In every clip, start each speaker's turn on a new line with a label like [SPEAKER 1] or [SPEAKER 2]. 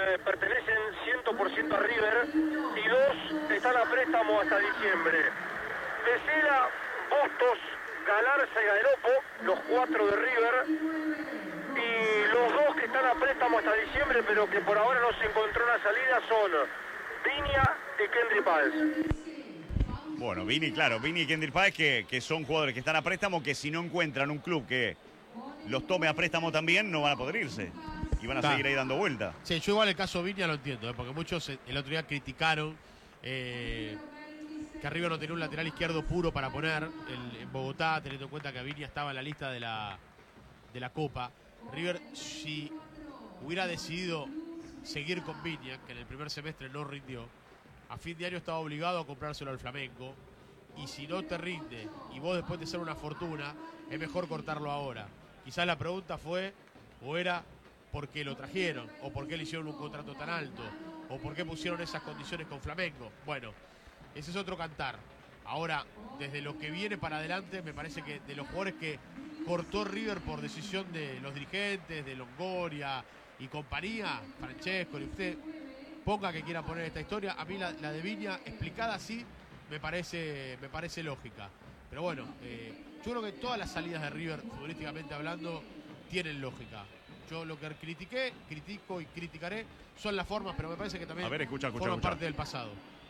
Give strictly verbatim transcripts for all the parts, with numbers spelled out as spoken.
[SPEAKER 1] eh, pertenecen cien por ciento a River y dos están a préstamo hasta diciembre. Pesela, Bustos, Galarza y Galeropo, los cuatro de River, y los dos que están a préstamo hasta diciembre, pero que por ahora no se encontró una salida, son Viña y Kendry Páez.
[SPEAKER 2] Bueno, Vini, claro, Vini y Kendry Páez, que, que son jugadores que están a préstamo, que si no encuentran un club que los tome a préstamo también, no van a poder irse. Y van a
[SPEAKER 3] Claro.
[SPEAKER 2] seguir ahí dando vuelta.
[SPEAKER 3] Sí, yo igual el caso Viña lo entiendo, ¿eh? Porque muchos eh, el otro día criticaron eh, que River no tenía un lateral izquierdo puro para poner el, en Bogotá, teniendo en cuenta que Viña estaba en la lista de la, de la Copa. River, si hubiera decidido seguir con Viña, que en el primer semestre no rindió, a fin de año estaba obligado a comprárselo al Flamengo. Y si no te rinde y vos después de ser una fortuna, es mejor cortarlo ahora. Quizás la pregunta fue, o era, ¿por qué lo trajeron? ¿O por qué le hicieron un contrato tan alto? ¿O por qué pusieron esas condiciones con Flamengo? Bueno, ese es otro cantar. Ahora, desde lo que viene para adelante, me parece que de los jugadores que cortó River por decisión de los dirigentes, de Longoria y compañía, Francesco, y usted ponga que quiera poner esta historia, a mí la, la de Viña, explicada así, me parece, me parece lógica. Pero bueno, eh, yo creo que todas las salidas de River, futbolísticamente hablando, tienen lógica. Yo lo que critiqué, critico y criticaré son las formas, pero me parece que también
[SPEAKER 2] A ver, escucha, escucha,
[SPEAKER 3] forman
[SPEAKER 2] escucha.
[SPEAKER 3] parte del pasado.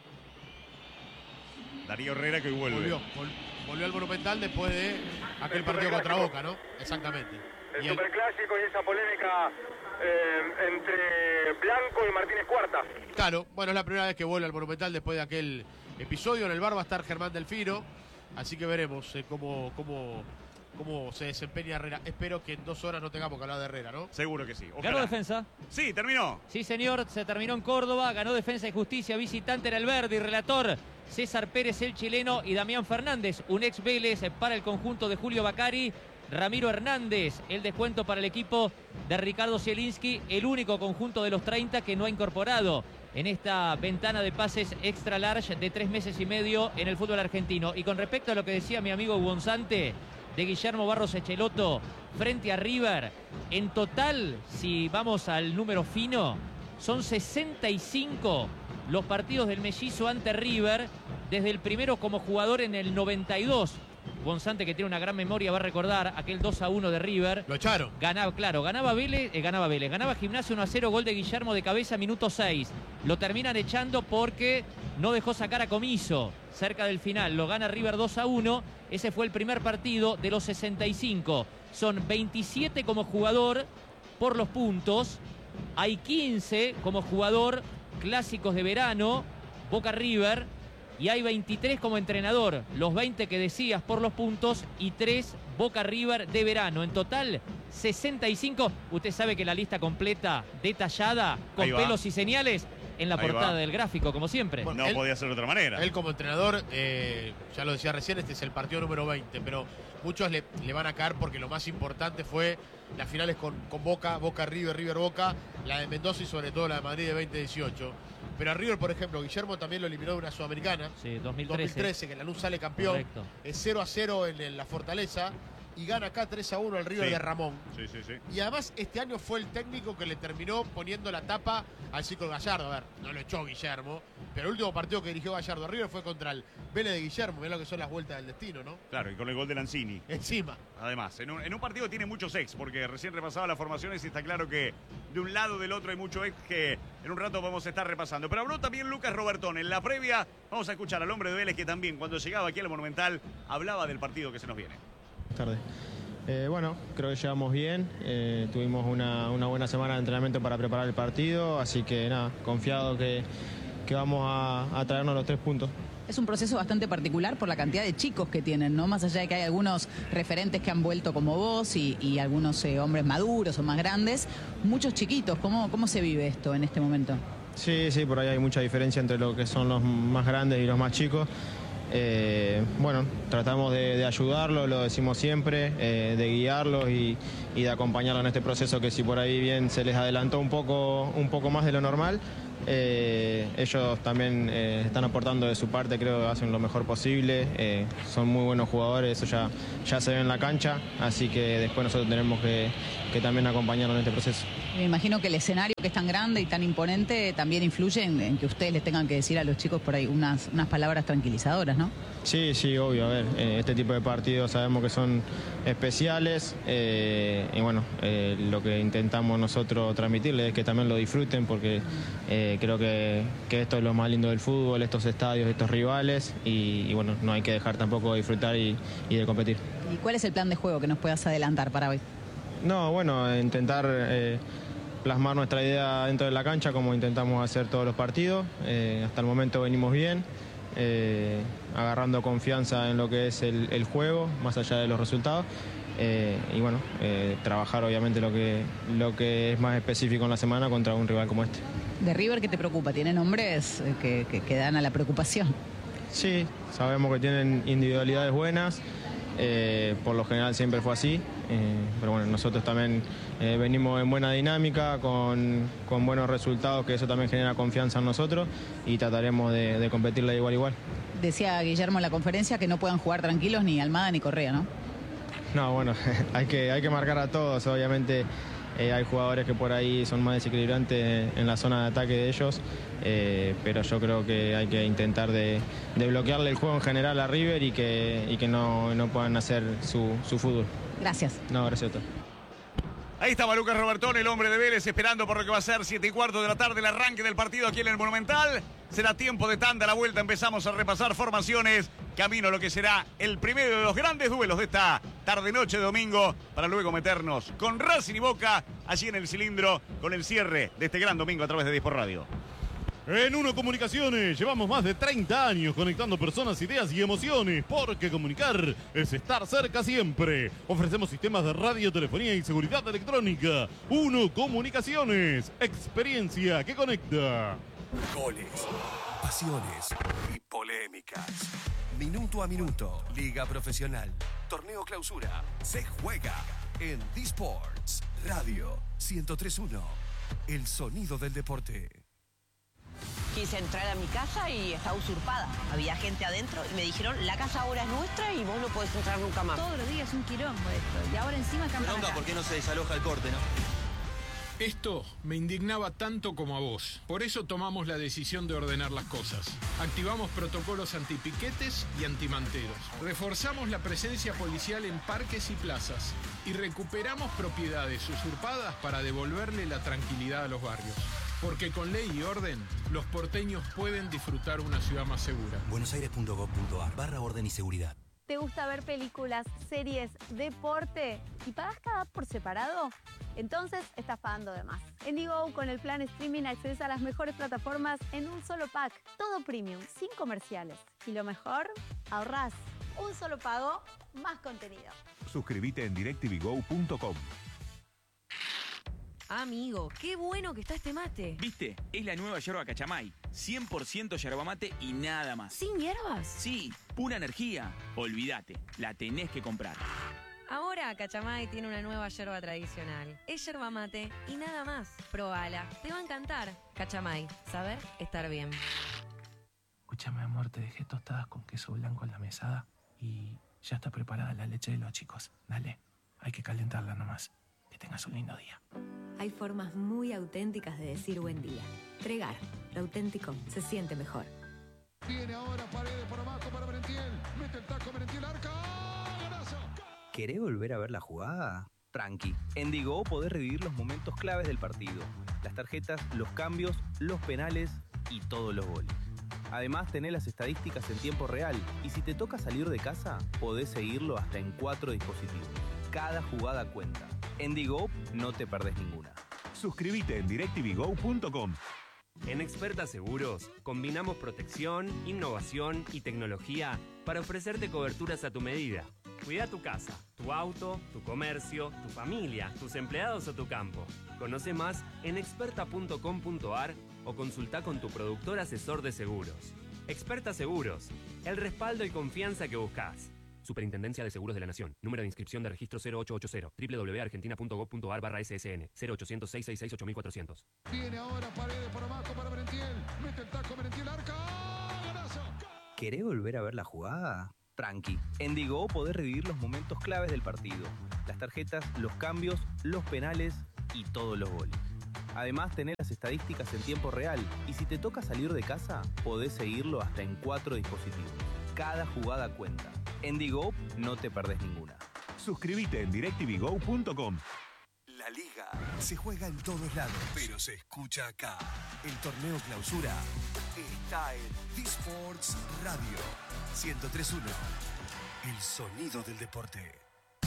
[SPEAKER 2] Darío Herrera que vuelve.
[SPEAKER 3] Volvió, vol- volvió al Monumental después de aquel
[SPEAKER 1] El
[SPEAKER 3] partido contra
[SPEAKER 1] superclásico.
[SPEAKER 3] Boca, ¿no? Exactamente.
[SPEAKER 1] El
[SPEAKER 3] Y el-
[SPEAKER 1] superclásico y esa polémica eh, entre Blanco y Martínez Cuarta.
[SPEAKER 3] Claro, bueno, es la primera vez que vuelve al Monumental después de aquel episodio. En el bar va a estar Germán Delfino, así que veremos eh, cómo, cómo, cómo se desempeña Herrera. Espero que en dos horas no tengamos que hablar de Herrera, ¿no?
[SPEAKER 2] Seguro que sí. Ojalá.
[SPEAKER 4] ¿Ganó Defensa?
[SPEAKER 2] Sí, terminó.
[SPEAKER 4] Sí, señor, se terminó en Córdoba, ganó Defensa y Justicia, visitante en el Verde y relator César Pérez, el chileno, y Damián Fernández, un ex Vélez para el conjunto de Julio Bacari. Ramiro Hernández, el descuento para el equipo de Ricardo Zielinski, el único conjunto de los treinta que no ha incorporado en esta ventana de pases extra large de tres meses y medio en el fútbol argentino. Y con respecto a lo que decía mi amigo Gonzante de Guillermo Barros Echeloto frente a River, en total, si vamos al número fino, son sesenta y cinco los partidos del mellizo ante River, desde el primero como jugador en el noventa y dos. Gonzante, que tiene una gran memoria, va a recordar aquel dos a uno de River.
[SPEAKER 3] Lo echaron.
[SPEAKER 4] Ganaba, claro, ganaba Vélez, eh, ganaba Vélez, ganaba Gimnasia uno a cero, gol de Guillermo de cabeza, minuto seis. Lo terminan echando porque no dejó sacar a Comiso cerca del final. Lo gana River dos a uno. Ese fue el primer partido de los sesenta y cinco. Son veintisiete como jugador por los puntos. Hay quince como jugador clásicos de verano, Boca River. Y hay veintitrés como entrenador, los veinte que decías por los puntos y tres Boca River de verano. En total, sesenta y cinco. Usted sabe que la lista completa, detallada, con
[SPEAKER 2] Ahí va.
[SPEAKER 4] pelos y señales, en la
[SPEAKER 2] Ahí
[SPEAKER 4] portada
[SPEAKER 2] va.
[SPEAKER 4] del gráfico, como siempre.
[SPEAKER 3] Bueno,
[SPEAKER 2] No
[SPEAKER 3] él-
[SPEAKER 2] podía ser de otra manera.
[SPEAKER 3] Él como entrenador, eh, ya lo decía recién, este es el partido número veinte, pero muchos le, le van a caer porque lo más importante fue las finales con, con Boca, Boca River, River Boca, la de Mendoza y sobre todo la de Madrid de veinte dieciocho. Pero a River, por ejemplo, Guillermo también lo eliminó de una Sudamericana,
[SPEAKER 4] Sí, dos mil
[SPEAKER 3] dos
[SPEAKER 4] trece.
[SPEAKER 3] mil trece, que la Lanús sale campeón,
[SPEAKER 4] Correcto.
[SPEAKER 3] es cero a cero en, en la Fortaleza y gana acá tres a uno al River
[SPEAKER 2] Sí.
[SPEAKER 3] de Ramón.
[SPEAKER 2] Sí, sí, sí.
[SPEAKER 3] Y además este año fue el técnico que le terminó poniendo la tapa al ciclo Gallardo. A ver, no lo echó Guillermo, pero el último partido que dirigió Gallardo a River fue contra el Vélez de Guillermo. Mirá lo que son las vueltas del destino, ¿no?
[SPEAKER 2] Claro, y con el gol de Lanzini.
[SPEAKER 3] Encima.
[SPEAKER 2] Además, en un, en un partido tiene muchos ex, porque recién repasaba las formaciones y está claro que de un lado o del otro hay mucho ex que en un rato vamos a estar repasando. Pero habló también Lucas Robertón. En la previa vamos a escuchar al hombre de Vélez que también cuando llegaba aquí al Monumental hablaba del partido que se nos viene.
[SPEAKER 5] Tarde. Eh, bueno, creo que llegamos bien, eh, tuvimos una, una buena semana de entrenamiento para preparar el partido, así que nada, confiado que, que vamos a, a traernos los tres puntos.
[SPEAKER 6] Es un proceso bastante particular por la cantidad de chicos que tienen, ¿no? Más allá de que hay algunos referentes que han vuelto como vos y, y algunos eh, hombres maduros o más grandes, muchos chiquitos. ¿Cómo, cómo se vive esto en este momento?
[SPEAKER 5] Sí, sí, por ahí hay mucha diferencia entre lo que son los más grandes y los más chicos. Eh, bueno, tratamos de, de ayudarlos, lo decimos siempre, eh, de guiarlos y, y de acompañarlos en este proceso que si por ahí bien se les adelantó un poco, un poco más de lo normal, Eh, ellos también eh, están aportando de su parte, creo que hacen lo mejor posible. Eh, son muy buenos jugadores, eso ya, ya se ve en la cancha, así que después nosotros tenemos que, que también acompañarlos en este proceso.
[SPEAKER 6] Me imagino que el escenario que es tan grande y tan imponente también influye en, en que ustedes les tengan que decir a los chicos por ahí unas, unas palabras tranquilizadoras, ¿no?
[SPEAKER 5] Sí, sí, obvio. A ver, eh, este tipo de partidos sabemos que son especiales eh, y bueno, eh, lo que intentamos nosotros transmitirles es que también lo disfruten porque eh, creo que, que esto es lo más lindo del fútbol, estos estadios, estos rivales y, y bueno, no hay que dejar tampoco de disfrutar y, y de competir.
[SPEAKER 6] ¿Y cuál es el plan de juego que nos puedas adelantar para hoy?
[SPEAKER 5] No, bueno, intentar eh, plasmar nuestra idea dentro de la cancha como intentamos hacer todos los partidos. Eh, hasta el momento venimos bien. Eh, agarrando confianza en lo que es el, el juego, más allá de los resultados. Eh, y bueno, eh, trabajar obviamente lo que, lo que es más específico en la semana contra un rival como este.
[SPEAKER 6] ¿De River qué te preocupa? ¿Tiene nombres que, que, que dan a la preocupación?
[SPEAKER 5] Sí, sabemos que tienen individualidades buenas. Eh, por lo general siempre fue así, eh, pero bueno, nosotros también eh, venimos en buena dinámica, con, con buenos resultados, que eso también genera confianza en nosotros y trataremos de, de competirla de igual a igual.
[SPEAKER 6] Decía Guillermo en la conferencia que no puedan jugar tranquilos ni Almada ni Correa, ¿no?
[SPEAKER 5] No, bueno, hay que, hay que marcar a todos, obviamente. Eh, hay jugadores que por ahí son más desequilibrantes en la zona de ataque de ellos, eh, pero yo creo que hay que intentar de, de bloquearle el juego en general a River y que, y que no, no puedan hacer su, su fútbol.
[SPEAKER 6] Gracias.
[SPEAKER 5] No, gracias a todos.
[SPEAKER 2] Ahí estaba Lucas Robertón, el hombre de Vélez, esperando por lo que va a ser siete y cuarto de la tarde, el arranque del partido aquí en el Monumental. Será tiempo de tanda, a la vuelta empezamos a repasar formaciones, camino a lo que será el primero de los grandes duelos de esta tarde-noche de domingo, para luego meternos con Racing y Boca, allí en el cilindro, con el cierre de este gran domingo a través de diez por Radio.
[SPEAKER 7] En Uno Comunicaciones llevamos más de treinta años conectando personas, ideas y emociones, porque comunicar es estar cerca siempre. Ofrecemos sistemas de radio, telefonía y seguridad electrónica. Uno Comunicaciones, experiencia que conecta.
[SPEAKER 8] Goles, pasiones y polémicas. Minuto a minuto, Liga Profesional, Torneo Clausura, se juega en D-Sports Radio ciento tres punto uno, el sonido del deporte.
[SPEAKER 9] Quise entrar a mi casa y estaba usurpada. Había gente adentro y me dijeron, la casa ahora es nuestra y vos no podés entrar nunca más.
[SPEAKER 10] Todos los días un quilombo esto. Y ahora encima acá.
[SPEAKER 11] Bronca, ¿por qué no se desaloja el corte, no?
[SPEAKER 12] Esto me indignaba tanto como a vos. Por eso tomamos la decisión de ordenar las cosas. Activamos protocolos antipiquetes y antimanteros. Reforzamos la presencia policial en parques y plazas. Y recuperamos propiedades usurpadas para devolverle la tranquilidad a los barrios. Porque con ley y orden, los porteños pueden disfrutar una ciudad más segura.
[SPEAKER 11] buenosaires punto gov punto ar barra orden y seguridad.
[SPEAKER 10] ¿Te gusta ver películas, series, deporte y pagas cada app por separado? Entonces estás pagando de más. En Digo, con el plan streaming accedes a las mejores plataformas en un solo pack. Todo premium, sin comerciales. Y lo mejor, ahorrás. Un solo pago, más contenido.
[SPEAKER 13] Suscríbete en directv go punto com.
[SPEAKER 14] Amigo, qué bueno que está este mate.
[SPEAKER 15] ¿Viste? Es la nueva yerba Cachamay. cien por ciento yerba mate y nada más.
[SPEAKER 14] ¿Sin hierbas?
[SPEAKER 15] Sí, pura energía. Olvídate, la tenés que comprar.
[SPEAKER 14] Ahora Cachamay tiene una nueva yerba tradicional. Es yerba mate y nada más. Probala, te va a encantar. Cachamay, saber estar bien.
[SPEAKER 16] Escúchame, amor, te dejé tostadas con queso blanco en la mesada y ya está preparada la leche de los chicos. Dale, hay que calentarla nomás. Que tengas un lindo día.
[SPEAKER 17] Hay formas muy auténticas de decir buen día. Tregar, lo auténtico se siente mejor.
[SPEAKER 18] Viene ahora Paredes por abajo para Merentiel. Mete el taco Merentiel, arca. ¡Golazo!
[SPEAKER 19] ¿Querés volver a ver la jugada? Tranqui. En Digo podés revivir los momentos claves del partido. Las tarjetas, los cambios, los penales y todos los goles. Además, tenés las estadísticas en tiempo real. Y si te toca salir de casa, podés seguirlo hasta en cuatro dispositivos. Cada jugada cuenta. En Digo no te perdés ninguna.
[SPEAKER 13] Suscríbete en directv go punto com.
[SPEAKER 20] En Experta Seguros combinamos protección, innovación y tecnología para ofrecerte coberturas a tu medida. Cuida tu casa, tu auto, tu comercio, tu familia, tus empleados o tu campo. Conoce más en experta punto com punto ar o consulta con tu productor asesor de seguros. Experta Seguros, el respaldo y confianza que buscas. Superintendencia de Seguros de la Nación. Número de inscripción de registro cero ocho ocho cero. doble u doble u doble u punto argentina punto gov punto ar barra S S N. cero ochocientos, seiscientos sesenta y seis, ocho mil cuatrocientos.
[SPEAKER 18] Viene ahora Paredes por abajo para Merentiel. Mete el taco Merentiel, arca. ¡Golazo!
[SPEAKER 19] ¿Querés volver a ver la jugada? Tranqui. En Digo podés revivir los momentos claves del partido. Las tarjetas, los cambios, los penales y todos los goles. Además, tenés las estadísticas en tiempo real. Y si te toca salir de casa, podés seguirlo hasta en cuatro dispositivos. Cada jugada cuenta. En Digo no te perdés ninguna.
[SPEAKER 13] Suscríbete en directv go punto com.
[SPEAKER 8] La liga se juega en todos lados, pero se escucha acá. El torneo clausura está en D-Sports Radio ciento tres punto uno. El sonido del deporte.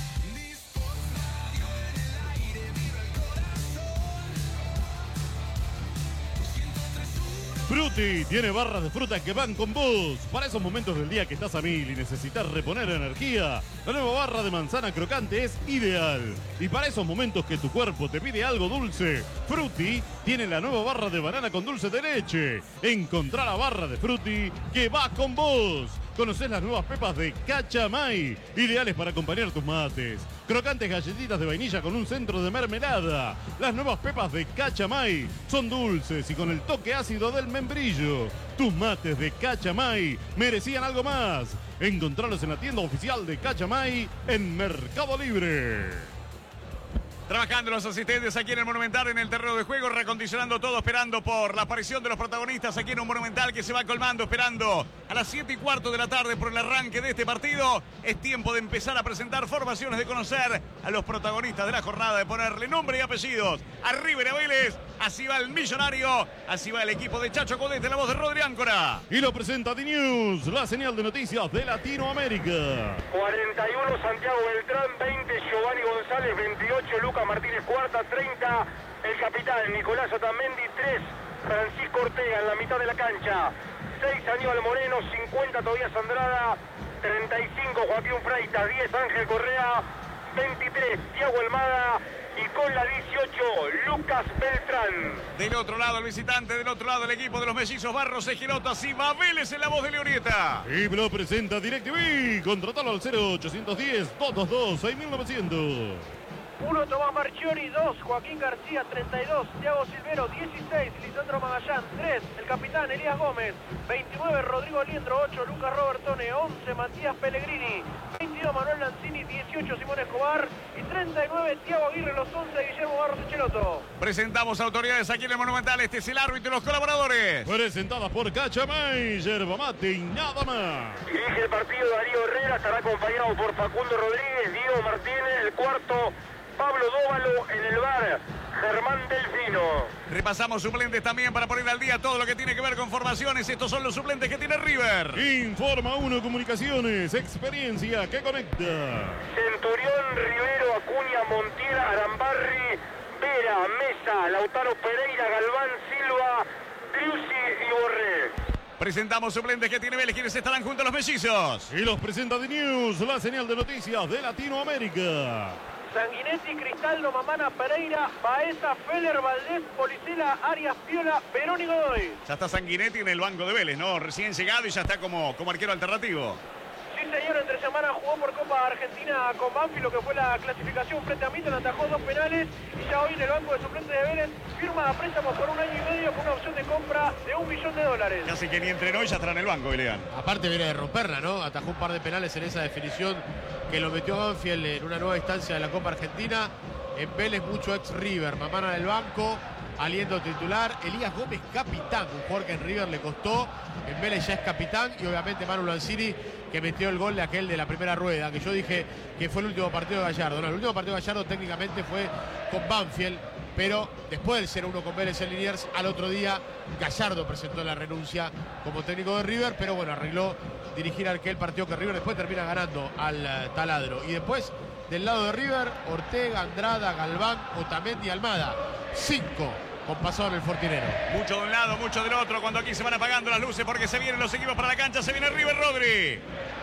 [SPEAKER 7] Frutti tiene barras de fruta que van con vos. Para esos momentos del día que estás a mil y necesitas reponer energía, la nueva barra de manzana crocante es ideal. Y para esos momentos que tu cuerpo te pide algo dulce, Frutti tiene la nueva barra de banana con dulce de leche. Encontrá la barra de Frutti que va con vos. Conocés las nuevas pepas de Cachamay, ideales para acompañar tus mates. Crocantes galletitas de vainilla con un centro de mermelada. Las nuevas pepas de Cachamay son dulces y con el toque ácido del membrillo. Tus mates de Cachamay merecían algo más. Encontralos en la tienda oficial de Cachamay en Mercado Libre.
[SPEAKER 2] Trabajando los asistentes aquí en el Monumental, en el terreno de juego, recondicionando todo, esperando por la aparición de los protagonistas aquí en un Monumental que se va colmando, esperando a las siete y cuarto de la tarde por el arranque de este partido. Es tiempo de empezar a presentar formaciones, de conocer a los protagonistas de la jornada, de ponerle nombre y apellidos a River, a Vélez. Así va el Millonario, así va el equipo de Chacho Codete, la voz de Rodri Áncora.
[SPEAKER 7] Y lo presenta D-News, la señal de noticias de Latinoamérica.
[SPEAKER 1] cuarenta y uno Santiago Beltrán, veinte Giovanni González, veintiocho Lucas Martínez Cuarta, treinta el capitán Nicolás Otamendi, tres Francisco Ortega en la mitad de la cancha, seis Aníbal Moreno, cincuenta Tobías Andrada, treinta y cinco Joaquín Freitas, diez Ángel Correa, veintitrés Thiago Almada y con la dieciocho Lucas Beltrán.
[SPEAKER 2] Del otro lado el visitante, del otro lado el equipo de los mellizos Barros Esqueloto, así va Vélez en la voz de Leonieta.
[SPEAKER 7] Y lo presenta DirecTV, contratalo al cero ochocientos diez, doscientos veintidós, seis mil novecientos.
[SPEAKER 21] uno Tomás Marchiori, dos Joaquín García, treinta y dos Thiago Silvero, dieciséis Lisandro Magallán, tres el capitán Elías Gómez, veintinueve Rodrigo Liendro, ocho Lucas Robertone, once Matías Pellegrini, veintidós Manuel Lanzini, dieciocho Simón Escobar y treinta y nueve Thiago Aguirre, los once Guillermo Barros Echeloto.
[SPEAKER 2] Presentamos autoridades aquí en el Monumental, este es el árbitro y los colaboradores.
[SPEAKER 7] Presentadas por Cachamay, yerba mate y nada más.
[SPEAKER 1] Dirige el partido Darío Herrera, estará acompañado por Facundo Rodríguez, Diego Martínez, el cuarto Pablo Dóvalo, en el bar Germán Delfino.
[SPEAKER 2] Repasamos suplentes también para poner al día todo lo que tiene que ver con formaciones. Estos son los suplentes que tiene River.
[SPEAKER 7] Informa uno Comunicaciones, experiencia que conecta.
[SPEAKER 1] Centurión, Rivero, Acuña, Montiel, Arambarri, Vera, Mesa, Lautaro Pereira, Galván, Silva, Driussi y Borré.
[SPEAKER 2] Presentamos suplentes que tiene Vélez, quienes estarán junto a los mellizos.
[SPEAKER 7] Y los presenta D-News, la señal de noticias de Latinoamérica.
[SPEAKER 21] Sanguinetti, Cristaldo, Mamana, Pereira, Baeza, Feller, Valdés, Policela, Arias, Piola, Perón y Godoy.
[SPEAKER 2] Ya está Sanguinetti en el banco de Vélez, ¿no? Recién llegado y ya está como, como arquero alternativo.
[SPEAKER 21] Sí, señor, entre semana jugó por Copa Argentina con Banfield, lo que fue la clasificación frente a Milan, atajó dos penales y ya hoy en el banco de suplentes de Vélez firma a préstamo por un año y medio con una opción de compra de un millón de dólares.
[SPEAKER 2] Casi que ni entrenó y ya estará en el banco, Belegan.
[SPEAKER 3] Aparte viene de romperla, ¿no? Atajó un par de penales en esa definición que lo metió a Banfield en una nueva instancia de la Copa Argentina. En Vélez mucho ex River, Mamana del banco, Aliendo titular, Elías Gómez capitán, un jugador que en River le costó, en Vélez ya es capitán, y obviamente Manu Lanzini, que metió el gol de aquel de la primera rueda, que yo dije que fue el último partido de Gallardo. No, el último partido de Gallardo técnicamente fue con Banfield, pero después del cero uno con Vélez en Liniers, al otro día Gallardo presentó la renuncia como técnico de River, pero bueno, arregló dirigir aquel partido que River después termina ganando al uh, taladro. Y después, del lado de River, Ortega, Andrada, Galván, Otamendi y Almada. Cinco con pasado en el Fortinero.
[SPEAKER 2] Mucho de un lado, mucho del otro, cuando aquí se van apagando las luces porque se vienen los equipos para la cancha, se viene River, Rodri.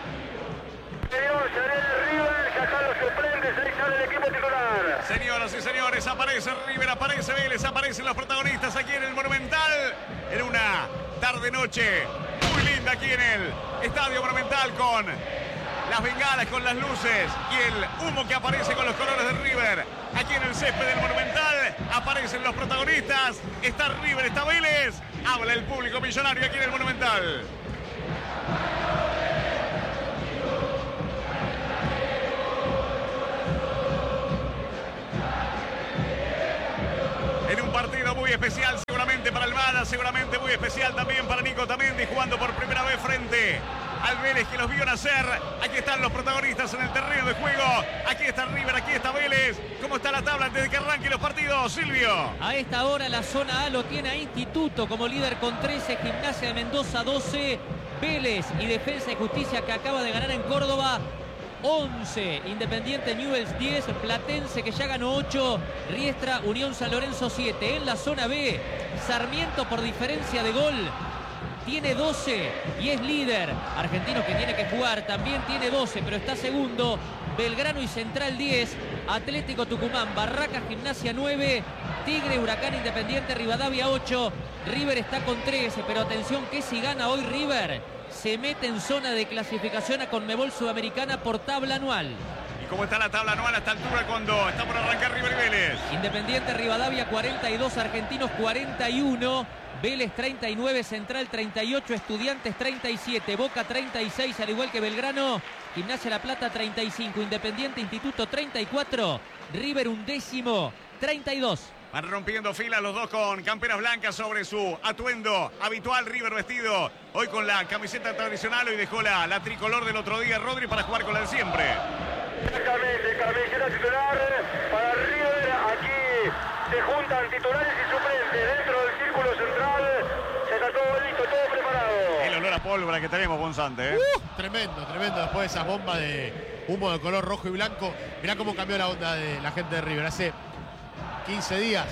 [SPEAKER 1] Señor, se viene River, ya están los suplentes, ahí sale el equipo titular.
[SPEAKER 2] Señoras y señores, aparece River, aparece Vélez, aparecen los protagonistas aquí en el Monumental, en una tarde-noche muy linda aquí en el Estadio Monumental con las bengalas con las luces y el humo que aparece con los colores de River. Aquí en el césped del Monumental aparecen los protagonistas. Está River, está Vélez. Habla el público millonario aquí en el Monumental. En un partido muy especial seguramente para Almada, seguramente muy especial también para Nico Tamendi, jugando por primera vez frente al Vélez que los vio nacer. Aquí están los protagonistas en el terreno de juego. Aquí está River, aquí está Vélez. ¿Cómo está la tabla antes de que arranquen los partidos, Silvio?
[SPEAKER 4] A esta hora la zona A lo tiene a Instituto como líder con trece, Gimnasia de Mendoza doce, Vélez y Defensa y Justicia que acaba de ganar en Córdoba once, Independiente Newell's diez, Platense que ya ganó ocho, Riestra, Unión San Lorenzo siete. En la zona B, Sarmiento por diferencia de gol tiene doce y es líder. Argentinos que tiene que jugar también tiene doce, pero está segundo. Belgrano y Central diez, Atlético Tucumán, Barracas, Gimnasia nueve, Tigre, Huracán, Independiente, Rivadavia ocho. River está con trece, pero atención que si gana hoy River se mete en zona de clasificación a Conmebol Sudamericana por tabla anual.
[SPEAKER 2] ¿Y cómo está la tabla anual a esta altura cuando está por arrancar River y Vélez?
[SPEAKER 4] Independiente Rivadavia cuarenta y dos, Argentinos cuarenta y uno, Vélez treinta y nueve, Central treinta y ocho, Estudiantes treinta y siete, Boca treinta y seis, al igual que Belgrano, Gimnasia La Plata treinta y cinco, Independiente Instituto treinta y cuatro, River undécimo, treinta y dos.
[SPEAKER 2] Van rompiendo filas los dos con camperas blancas sobre su atuendo habitual. River vestido hoy con la camiseta tradicional. Hoy dejó la, la tricolor del otro día Rodri para jugar con la de siempre.
[SPEAKER 1] Exactamente, camiseta titular para River. Aquí se juntan titulares y suplentes dentro del círculo central. Se está todo listo, todo preparado.
[SPEAKER 2] El olor a pólvora que tenemos, Bonzante, ¿eh?
[SPEAKER 3] Uh, tremendo, tremendo. Después de esas bombas de humo de color rojo y blanco. Mirá cómo cambió la onda de la gente de River. Hace quince días,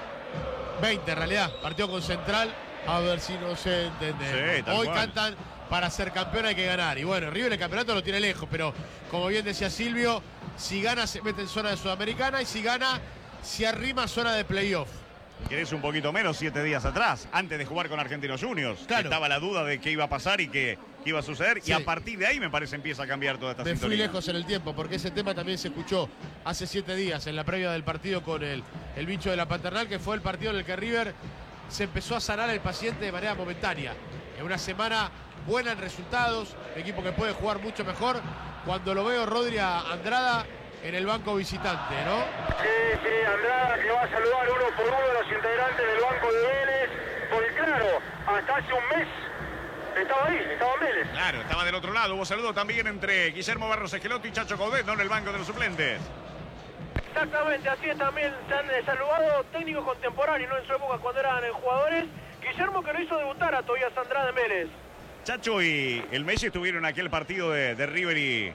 [SPEAKER 3] veinte en realidad, partió con Central, a ver si no se entiende. Sí, hoy cual. Cantan para ser campeón hay que ganar. Y bueno, River el campeonato lo tiene lejos, pero como bien decía Silvio, si gana se mete en zona de Sudamericana y si gana se arrima zona de playoff.
[SPEAKER 2] ¿Querés un poquito menos siete días atrás, antes de jugar con Argentinos Juniors? Claro. Estaba la duda de qué iba a pasar y qué, qué iba a suceder. Sí. Y a partir de ahí me parece empieza a cambiar toda esta
[SPEAKER 3] Me
[SPEAKER 2] sintonía.
[SPEAKER 3] fui lejos en el tiempo, porque ese tema también se escuchó hace siete días en la previa del partido con el, el bicho de la Paternal, que fue el partido en el que River se empezó a sanar el paciente de manera momentánea. En una semana buena en resultados, equipo que puede jugar mucho mejor. Cuando lo veo Rodri a Andrada en el banco visitante, ¿no?
[SPEAKER 1] Sí, sí, Andrada que va a saludar uno por uno a los integrantes del banco de Vélez, porque claro, hasta hace un mes estaba ahí, estaba en Vélez.
[SPEAKER 2] Claro, estaba del otro lado. Hubo saludo también entre Guillermo Barros Esqueloto y Chacho Coudet, ¿no? En el banco de los suplentes.
[SPEAKER 21] Exactamente, así es, también se han eh, saludado técnicos contemporáneos, ¿no? En su época cuando eran eh, jugadores. Guillermo que lo hizo debutar a Tobias Andrada en Vélez.
[SPEAKER 2] Chacho y el Messi estuvieron en aquel partido de, de River y...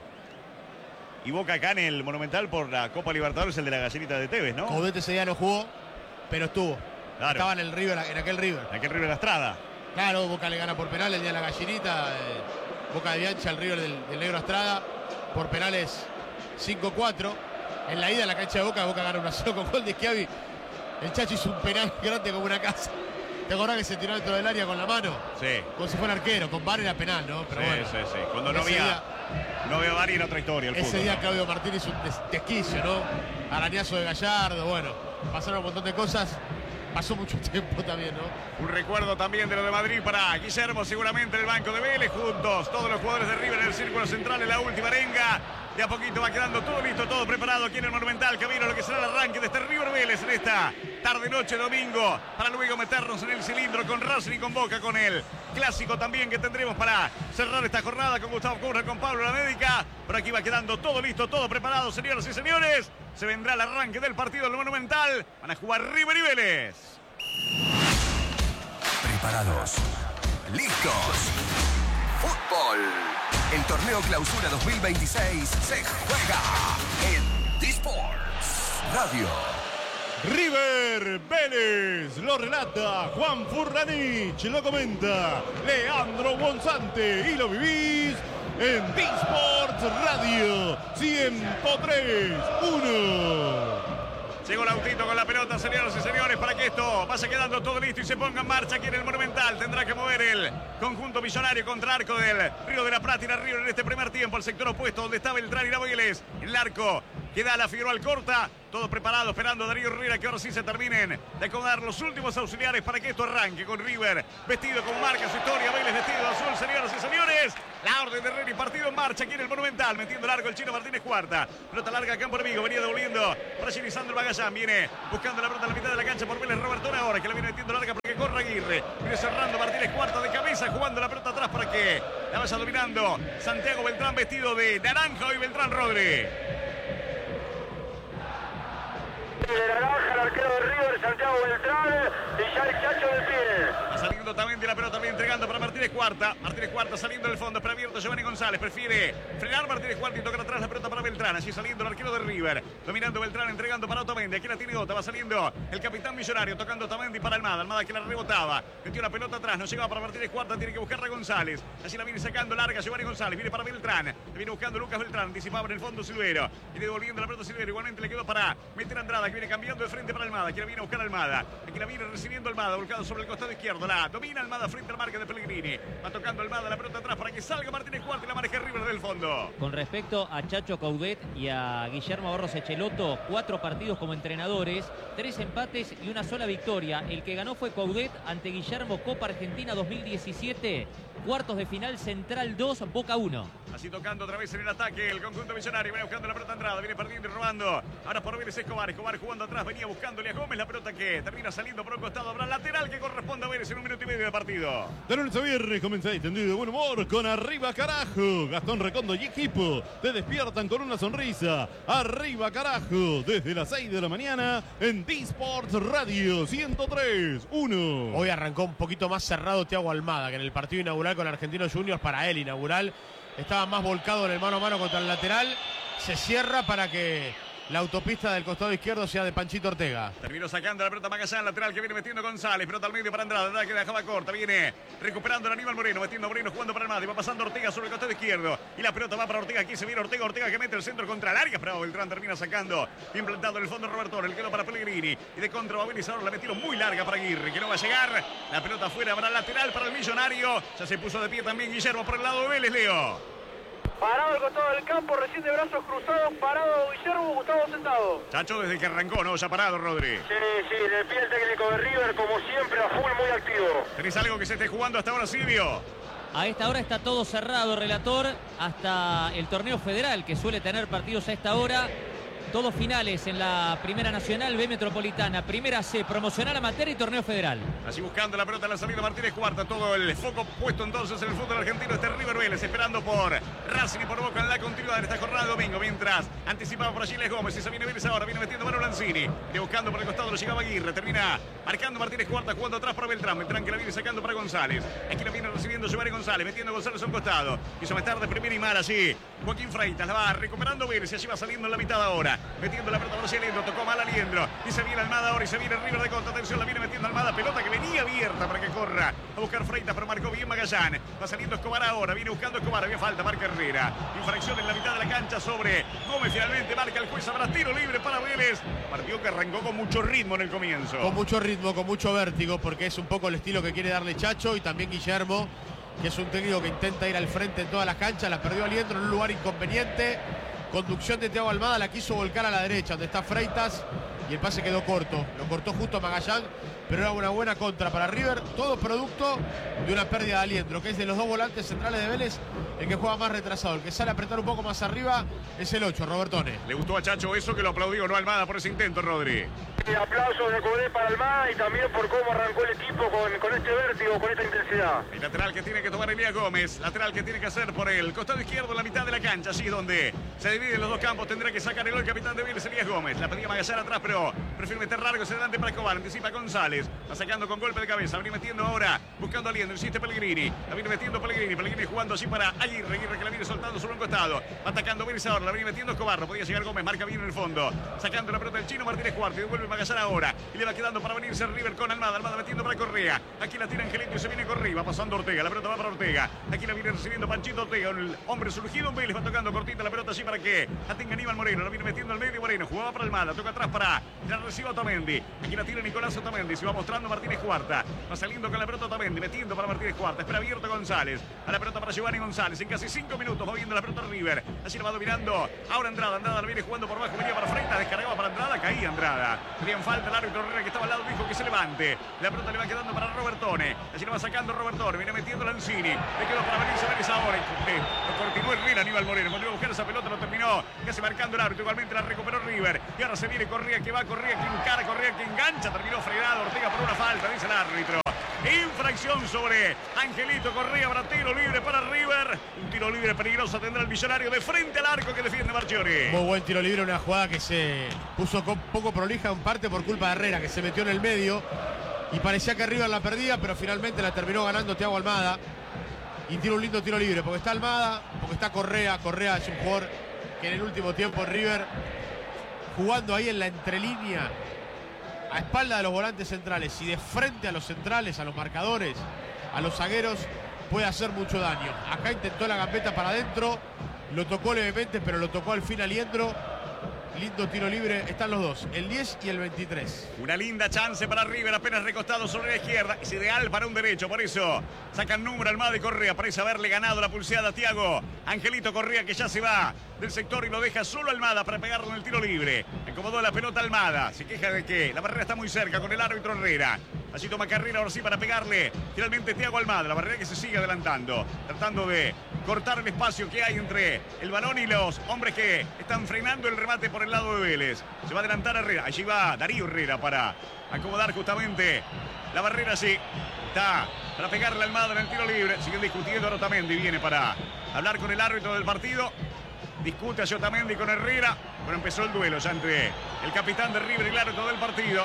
[SPEAKER 2] Y Boca acá en el Monumental por la Copa Libertadores, el de la gallinita de Tevez, ¿no?
[SPEAKER 3] Coudet ese día no jugó, pero estuvo. Claro. Estaba en el River, en aquel River.
[SPEAKER 2] En aquel River de Astrada.
[SPEAKER 3] Claro, Boca le gana por penal el día de la gallinita. Eh, Boca de Bianchi al River del, del Negro Astrada por penales cinco cuatro. En la ida a la cancha de Boca, Boca gana uno a cero con gol de Schiavi. El Chacho hizo un penal grande como una casa. ¿Te acordás que se tiró dentro del área con la mano?
[SPEAKER 2] Sí.
[SPEAKER 3] Como si fuera arquero, con V A R era penal, ¿no? Pero
[SPEAKER 2] sí,
[SPEAKER 3] bueno.
[SPEAKER 2] sí, sí. Cuando no había... Día, No veo Dari en otra historia. El
[SPEAKER 3] ese
[SPEAKER 2] fútbol,
[SPEAKER 3] día
[SPEAKER 2] ¿no?
[SPEAKER 3] Claudio Martínez un des desquicio, ¿no? Arañazo de Gallardo, bueno, pasaron un montón de cosas. Pasó mucho tiempo también, ¿no?
[SPEAKER 2] Un recuerdo también de lo de Madrid para Guillermo, seguramente en el banco de Vélez, juntos, todos los jugadores de River en el círculo central en la última arenga. De a poquito va quedando todo listo, todo preparado aquí en el Monumental. Camino a lo que será el arranque de este River Vélez en esta tarde-noche domingo, para luego meternos en el cilindro con Racing y con Boca, con el clásico también que tendremos para cerrar esta jornada con Gustavo Curra, con Pablo La Médica. Por aquí va quedando todo listo, todo preparado, señoras y señores. Se vendrá el arranque del partido del Monumental. Van a jugar River y Vélez.
[SPEAKER 8] Preparados. Listos. Fútbol. El torneo Clausura dos mil veintiséis se juega en D-Sports Radio.
[SPEAKER 7] River Vélez, lo relata Juan Furlanich, lo comenta Leandro Bonzante y lo vivís en D-Sports Radio ciento tres punto uno.
[SPEAKER 2] Llegó Lautito con la pelota, señoras y señores, para que esto vaya quedando todo listo y se ponga en marcha aquí en el Monumental. Tendrá que mover el conjunto millonario contra arco del Río de la Plata y la River en este primer tiempo. El sector opuesto donde está Beltrán y la Vélez. En el arco queda la Figueroa Alcorta. Todo preparado, esperando a Darío Herrera que ahora sí se terminen de acomodar los últimos auxiliares para que esto arranque con River vestido con marca su historia, Vélez vestido de azul, señoras y señores. La orden de Herrera y partido en marcha aquí en el Monumental, metiendo largo el chino Martínez Cuarta. Pelota larga a campo enemigo, venía devolviendo para Lisandro Magallán, viene buscando la pelota a la mitad de la cancha por Vélez Robertone ahora, que la viene metiendo larga para que corra Aguirre. Viene cerrando Martínez Cuarta de cabeza, jugando la pelota atrás para que la vaya dominando Santiago Beltrán vestido de naranja hoy Beltrán Rodri.
[SPEAKER 1] De naranja, el arquero de River, Santiago Beltrán, y ya el Chacho de pie.
[SPEAKER 2] Va saliendo también de la pelota, también entregando para Martínez Cuarta. Martínez Cuarta saliendo del fondo, para abierto Giovanni González. Prefiere frenar Martínez Cuarta y tocar atrás la pelota para Beltrán. Así saliendo el arquero de River. Dominando Beltrán, entregando para Otamendi. Aquí la tiene Ota, va saliendo el capitán millonario, tocando Otamendi para Almada. Almada que la rebotaba. Metió la pelota atrás, no llegaba para Martínez Cuarta, tiene que buscar a González. Así la viene sacando larga Giovanni González. Viene para Beltrán. Le viene buscando Lucas Beltrán. Anticipaba en el fondo Silvero. Viene devolviendo la pelota Silvero. Igualmente le quedó para meter a Andrada, que viene cambiando de frente para Almada. Aquí la viene a buscar Almada. Aquí la viene recibiendo Almada, volcado sobre el costado izquierdo. La domina Almada frente a la marca de Pellegrini. Va tocando Almada la pelota atrás para que salga Martínez Cuarta y la maneja River del fondo.
[SPEAKER 4] Con respecto a Chacho Coudet y a Guillermo Barros Echeloto, cuatro partidos como entrenadores, tres empates y una sola victoria. El que ganó fue Coudet ante Guillermo, Copa Argentina dos mil diecisiete. Cuartos de final, Central dos, Boca uno.
[SPEAKER 2] Así tocando otra vez en el ataque el conjunto millonario. Viene buscando la pelota Andrada, viene perdiendo y robando. Ahora por Vélez Escobar. Escobar jugando atrás, venía buscándole a Gómez. La pelota que termina saliendo por un costado. Habrá lateral que corresponde a Vélez en un minuto y medio de partido.
[SPEAKER 7] De lunes a viernes comenzáis tendido de buen humor con Arriba Carajo. Gastón Recondo y equipo te despiertan con una sonrisa. Arriba Carajo, desde las seis de la mañana en D-Sports Radio ciento tres punto uno.
[SPEAKER 3] Hoy arrancó un poquito más cerrado Thiago Almada, que en el partido inaugural con Argentinos Juniors, para él inaugural, estaba más volcado en el mano a mano contra el lateral. Se cierra para que la autopista del costado izquierdo sea de Panchito Ortega.
[SPEAKER 2] Terminó sacando la pelota Magallán, lateral que viene metiendo González. Pelota al medio para Andrada, Andrada que dejaba corta. Viene recuperando el Aníbal Moreno, metiendo a Moreno, jugando para Almada. Y va pasando Ortega sobre el costado izquierdo. Y la pelota va para Ortega. Aquí se viene Ortega, Ortega que mete el centro contra el área. Pero Beltrán termina sacando. Bien plantado en el fondo Roberto. El quedó para Pellegrini. Y de contra va Vélez. Ahora la metieron muy larga para Aguirre, que no va a llegar. La pelota afuera, habrá lateral para el millonario. Ya se puso de pie también Guillermo por el lado de Vélez, Leo.
[SPEAKER 21] Parado al costado del campo, recién de brazos cruzados, parado Guillermo, Gustavo sentado.
[SPEAKER 2] Chacho desde que arrancó, ¿no? Ya parado, Rodri.
[SPEAKER 1] Sí, sí, de pie el técnico de River, como siempre, a full, muy activo.
[SPEAKER 2] ¿Tenés algo que se esté jugando hasta ahora, Silvio?
[SPEAKER 4] A esta hora está todo cerrado, relator, hasta el torneo federal, que suele tener partidos a esta hora. Todos finales en la Primera Nacional, B Metropolitana, Primera C, Promocional Amateur y Torneo Federal.
[SPEAKER 2] Así buscando la pelota en la salida Martínez Cuarta. Todo el foco puesto entonces en el fútbol argentino. Este River Vélez esperando por Racing y por Boca en la continuidad de esta jornada de domingo. Mientras anticipaba por allí Les Gómez y se viene Vélez ahora. Viene metiendo Manu Lanzini. Viene buscando por el costado, lo llegaba Aguirre. Termina marcando Martínez Cuarta, jugando atrás para Beltrán. Beltrán que la viene sacando para González. Aquí la viene recibiendo Giovanni González. Metiendo a González a un costado. Quiso meter de primera y mal allí Joaquín Freitas. La va recuperando Vélez y allí va saliendo en la mitad ahora. Metiendo la pelota. Aliendro, tocó mal Aliendro y se viene Almada ahora y se viene River de contra. Atención, la viene metiendo Almada, pelota que venía abierta para que corra a buscar Freitas, pero marcó bien Magallán. Va saliendo Escobar ahora, viene buscando Escobar, había falta, marca Herrera. Infracción en la mitad de la cancha sobre Gómez, finalmente marca el juez, habrá tiro libre para Vélez. Partido que arrancó con mucho ritmo en el comienzo.
[SPEAKER 3] Con mucho ritmo, con mucho vértigo, porque es un poco el estilo que quiere darle Chacho y también Guillermo, que es un técnico que intenta ir al frente en todas las canchas. La perdió Aliendro en un lugar inconveniente. Conducción de Thiago Almada, la quiso volcar a la derecha, donde está Freitas, y el pase quedó corto. Lo cortó justo a Magallán, pero era una buena contra para River. Todo producto de una pérdida de Aliendro, que es de los dos volantes centrales de Vélez el que juega más retrasado. El que sale a apretar un poco más arriba es el ocho, Robertone.
[SPEAKER 2] Le gustó a Chacho eso, que lo aplaudió, ¿no? Almada por ese intento, Rodri.
[SPEAKER 1] Y aplausos de Codé para Almada y también por cómo arrancó el equipo con, con este vértigo, con esta intensidad.
[SPEAKER 2] El lateral que tiene que tomar Elías Gómez, lateral que tiene que hacer por el costado izquierdo en la mitad de la cancha, allí donde se dividen los dos campos. Tendrá que sacar el gol el capitán de Vélez, Elías Gómez. La pedía Magallán atrás, pero prefiere meter largo hacia adelante para Escobar. Anticipa González. Va sacando con golpe de cabeza. Va a venir metiendo ahora. Buscando a Liendro. Insiste Pellegrini. La viene metiendo Pellegrini. Pellegrini jugando así para Aguirre. Aguirre que la viene soltando sobre un costado. Va atacando Vélez ahora. La viene metiendo Escobar. No podía llegar Gómez. Marca bien en el fondo. Sacando la pelota del chino Martínez Cuarto. Y vuelve Magallanes ahora. Y le va quedando para venirse River con Almada. Almada metiendo para Correa. Aquí la tira Angelito y se viene Correa. Va pasando Ortega. La pelota va para Ortega. Aquí la viene recibiendo Panchito Ortega. El hombre surgido en Vélez. Va tocando cortita la pelota así para que atenga Aníbal Moreno. La viene metiendo al medio Moreno. Jugaba para Almada. Toca atrás para la reciba Otamendi. Aquí la tira Nicolás Otamendi. Se va mostrando Martínez Cuarta. Va saliendo con la pelota Otamendi. Metiendo para Martínez Cuarta. Espera abierto González. A la pelota para Giovanni González. En casi cinco minutos va viendo la pelota River. Así la va dominando. Ahora Andrada. Andrada la viene jugando por abajo. Venía para Freitas. Descargaba para Andrada. Caía Andrada. Tenían falta el árbitro Herrera que estaba al lado. Dijo que se levante. La pelota le va quedando para Robertone. Así la va sacando Robertone. Viene metiendo Lanzini. Le quedó para venirse Vélez ahora. Eh, lo continuó el River. Aníbal Moreno. Cuando iba a buscar esa pelota lo terminó. Casi marcando el árbitro. Igualmente la recuperó River. Y ahora se viene Correa que va. Correa que encara. Correa que engancha. Terminó fregado Ortega por una falta. Dice el árbitro. Infracción sobre Angelito Correa para tiro libre para River. Un tiro libre peligroso tendrá el Millonario de frente al arco que defiende Marchiori.
[SPEAKER 3] Muy buen tiro libre, una jugada que se puso con poco prolija en parte por culpa de Herrera, que se metió en el medio y parecía que River la perdía, pero finalmente la terminó ganando Thiago Almada. Y tira un lindo tiro libre, porque está Almada, porque está Correa. Correa es un jugador que en el último tiempo River, jugando ahí en la entrelínea, a espalda de los volantes centrales y de frente a los centrales, a los marcadores, a los zagueros, puede hacer mucho daño. Acá intentó la gambeta para adentro, lo tocó levemente, pero lo tocó al fin a Liendro. Lindo tiro libre, están los dos, el diez y el veintitrés.
[SPEAKER 2] Una linda chance para River, apenas recostado sobre la izquierda. Es ideal para un derecho, por eso sacan número Almada y Correa. Parece haberle ganado la pulseada a Thiago. Angelito Correa que ya se va del sector y lo deja solo Almada para pegarlo en el tiro libre. Acomodó la pelota Almada. Se queja de que la barrera está muy cerca con el árbitro Herrera. Así toma carrera ahora sí para pegarle. Finalmente Thiago Almada, la barrera que se sigue adelantando. Tratando de cortar el espacio que hay entre el balón y los hombres que están frenando el remate por el lado de Vélez. Se va a adelantar Herrera. Allí va Darío Herrera para acomodar justamente la barrera. Sí, está para pegarle a Almada en el tiro libre. Siguen discutiendo ahora Otamendi. Viene para hablar con el árbitro del partido. Discute a Otamendi con Herrera. Pero empezó el duelo ya entre el capitán de River y el árbitro del partido.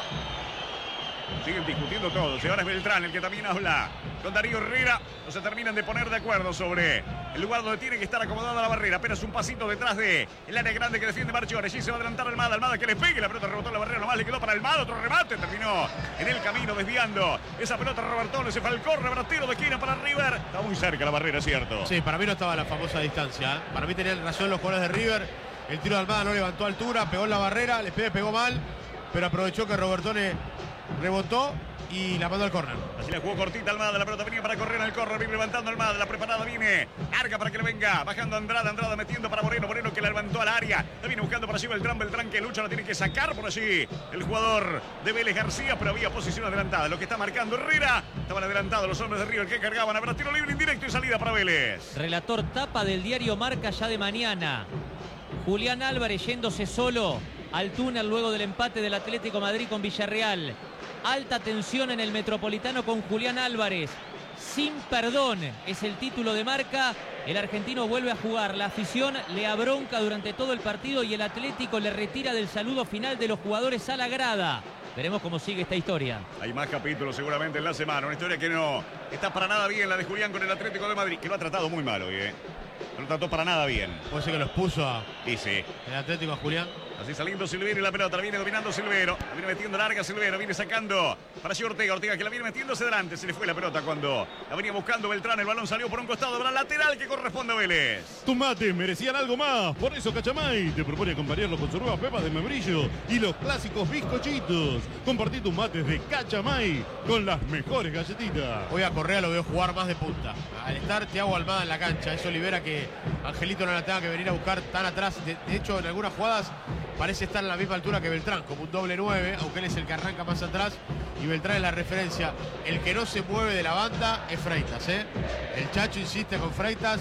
[SPEAKER 2] Siguen discutiendo todos. Y ahora es Beltrán el que también habla con Darío Herrera. No se terminan de poner de acuerdo sobre el lugar donde tiene que estar acomodada la barrera. Apenas un pasito detrás de el área grande que defiende Marchiori. Allí se va a adelantar Almada. Almada que le pegue. La pelota rebotó en la barrera. Nomás le quedó para Almada. Otro remate. Terminó en el camino desviando esa pelota Robertone. Se fue al córner. Para tiro de esquina para River. Está muy cerca la barrera, ¿cierto?
[SPEAKER 3] Sí, para mí no estaba a la famosa distancia. ¿eh? Para mí tenían razón los jugadores de River. El tiro de Almada no levantó altura. Pegó en la barrera. Le pegó, pegó mal. Pero aprovechó que Robertone rebotó y la mandó al córner.
[SPEAKER 2] Así la jugó cortita Almada, la pelota venía para correr en el córner, viene levantando Almada, la preparada viene larga para que le venga, bajando Andrada, Andrada metiendo para Moreno, Moreno que la levantó al área, la viene buscando por allí Beltrán, Beltrán que lucha, la tiene que sacar por allí el jugador de Vélez García, pero había posición adelantada, lo que está marcando Herrera, estaban adelantados los hombres de River que cargaban, habrá tiro libre indirecto y salida para Vélez.
[SPEAKER 4] Relator tapa del diario Marca ya de mañana. Julián Álvarez yéndose solo al túnel luego del empate del Atlético Madrid con Villarreal. Alta tensión en el Metropolitano con Julián Álvarez. Sin perdón es el título de Marca. El argentino vuelve a jugar. La afición le abronca durante todo el partido y el Atlético le retira del saludo final de los jugadores a la grada. Veremos cómo sigue esta historia.
[SPEAKER 2] Hay más capítulos seguramente en la semana. Una historia que no está para nada bien, la de Julián con el Atlético de Madrid, que lo ha tratado muy mal hoy, ¿eh? No lo trató para nada bien.
[SPEAKER 3] Puede ser que los puso a...
[SPEAKER 2] Y sí.
[SPEAKER 3] El Atlético a Julián.
[SPEAKER 2] Así saliendo Silvero y la pelota, la viene dominando Silvero, la viene metiendo larga Silvero, viene sacando para allí Ortega, Ortega que la viene metiéndose delante, se le fue la pelota cuando la venía buscando Beltrán, el balón salió por un costado, para el lateral que corresponde a Vélez.
[SPEAKER 7] Tus mates merecían algo más, por eso Cachamay te propone acompañarlo con su nueva pepa de membrillo y los clásicos bizcochitos. Compartí tus mates de Cachamay con las mejores galletitas.
[SPEAKER 3] Hoy a Correa lo veo jugar más de punta. Al estar Thiago Almada en la cancha, eso libera que Angelito no la tenga que venir a buscar tan atrás. De, de hecho, en algunas jugadas parece estar a la misma altura que Beltrán, como un doble nueve, aunque él es el que arranca más atrás y Beltrán es la referencia. El que no se mueve de la banda es Freitas, ¿eh? El Chacho insiste con Freitas,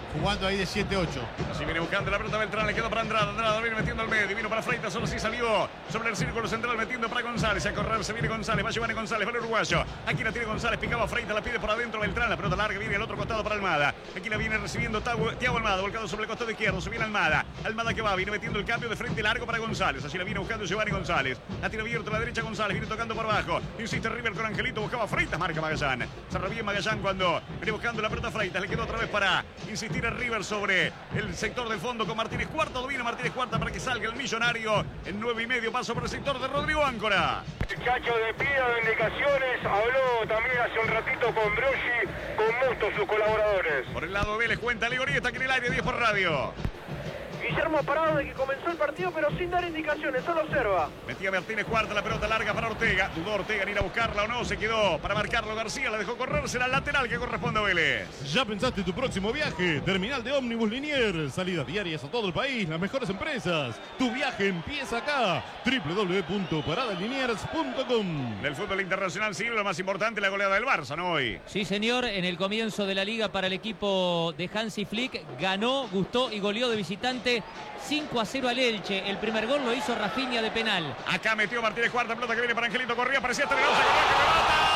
[SPEAKER 3] jugando ahí de siete ocho.
[SPEAKER 2] Así viene buscando la pelota Beltrán, le quedó para Andrada. Andrada viene metiendo al medio, vino para Freitas, solo sí salió sobre el círculo central, metiendo para González. A correr se viene González, va Giovanni González, va el uruguayo. Aquí la tiene González, picaba Freitas, la pide por adentro Beltrán. La pelota larga viene al otro costado para Almada. Aquí la viene recibiendo Thiago Almada, volcado sobre el costado izquierdo. Se viene Almada. Almada que va, viene metiendo el cambio de frente largo para González. Así la viene buscando Giovanni González. La tira abierto a la derecha González, viene tocando por abajo. Insiste River con Angelito, buscaba Freitas, marca Magallán. Cerra bien Magallán cuando viene buscando la pelota Freitas. Le quedó otra vez para insistir a River sobre el sector del fondo con Martínez Cuarta. Domina Martínez Cuarta para que salga el millonario. En nueve y medio paso por el sector de Rodrigo Áncora.
[SPEAKER 1] El Chacho de Pida de indicaciones. Habló también hace un ratito con Broggi, con Musto, sus colaboradores.
[SPEAKER 2] Por el lado de Vélez cuenta Ligori, está aquí en el aire, diez por radio.
[SPEAKER 21] Guillermo parado de que comenzó el partido, pero sin dar indicaciones, solo observa.
[SPEAKER 2] Metía Martínez Cuarta, la pelota larga para Ortega. Dudó Ortega en ir a buscarla o no, se quedó para marcarlo García, la dejó correr, será el lateral que corresponde a Vélez.
[SPEAKER 7] ¿Ya pensaste tu próximo viaje? Terminal de ómnibus Liniers, salidas diarias a todo el país, las mejores empresas. Tu viaje empieza acá, doble u doble u doble u punto parada liniers punto com.
[SPEAKER 2] Del fútbol internacional, sí, lo más importante, la goleada del Barça, ¿no? Hoy.
[SPEAKER 4] Sí, señor, en el comienzo de la liga para el equipo de Hansi Flick, ganó, gustó y goleó de visitante cinco a cero al Elche. El primer gol lo hizo Rafinha de penal.
[SPEAKER 2] Acá metió Martínez Cuarta, pelota que viene para Angelito Correa, parecía estar ganado, se corrió, que remata.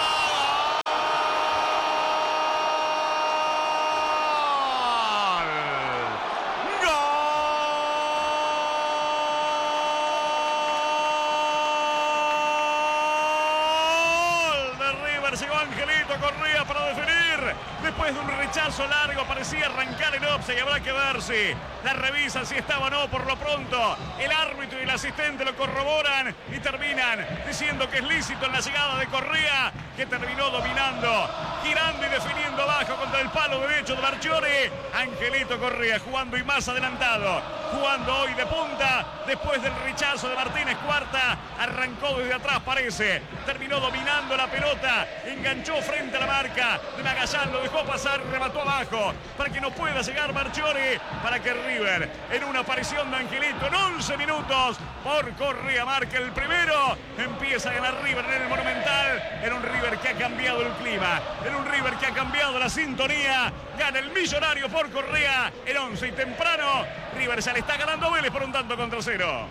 [SPEAKER 2] Llegó Angelito Correa para definir. Después de un rechazo largo, parecía arrancar en offside. Habrá que ver si la revisa si estaba o no. Por lo pronto, el árbitro y el asistente lo corroboran y terminan diciendo que es lícito en la llegada de Correa, que terminó dominando, girando y definiendo abajo contra el palo derecho de Marchiori. Angelito Correa jugando y más adelantado, jugando hoy de punta. Después del rechazo de Martínez Cuarta, arrancó desde atrás, parece. Terminó dominando la pelota, enganchó frente a la marca de Magallán, lo dejó pasar, remató abajo para que no pueda llegar Marchiori, para que River, en una aparición de Angelito en once minutos, por Correa marca el primero. Empieza a ganar River en el Monumental, en un River que ha cambiado el clima, en un River que ha cambiado la sintonía. Gana el millonario por Correa en once y temprano. River ya le está ganando a Vélez por un tanto contra cero.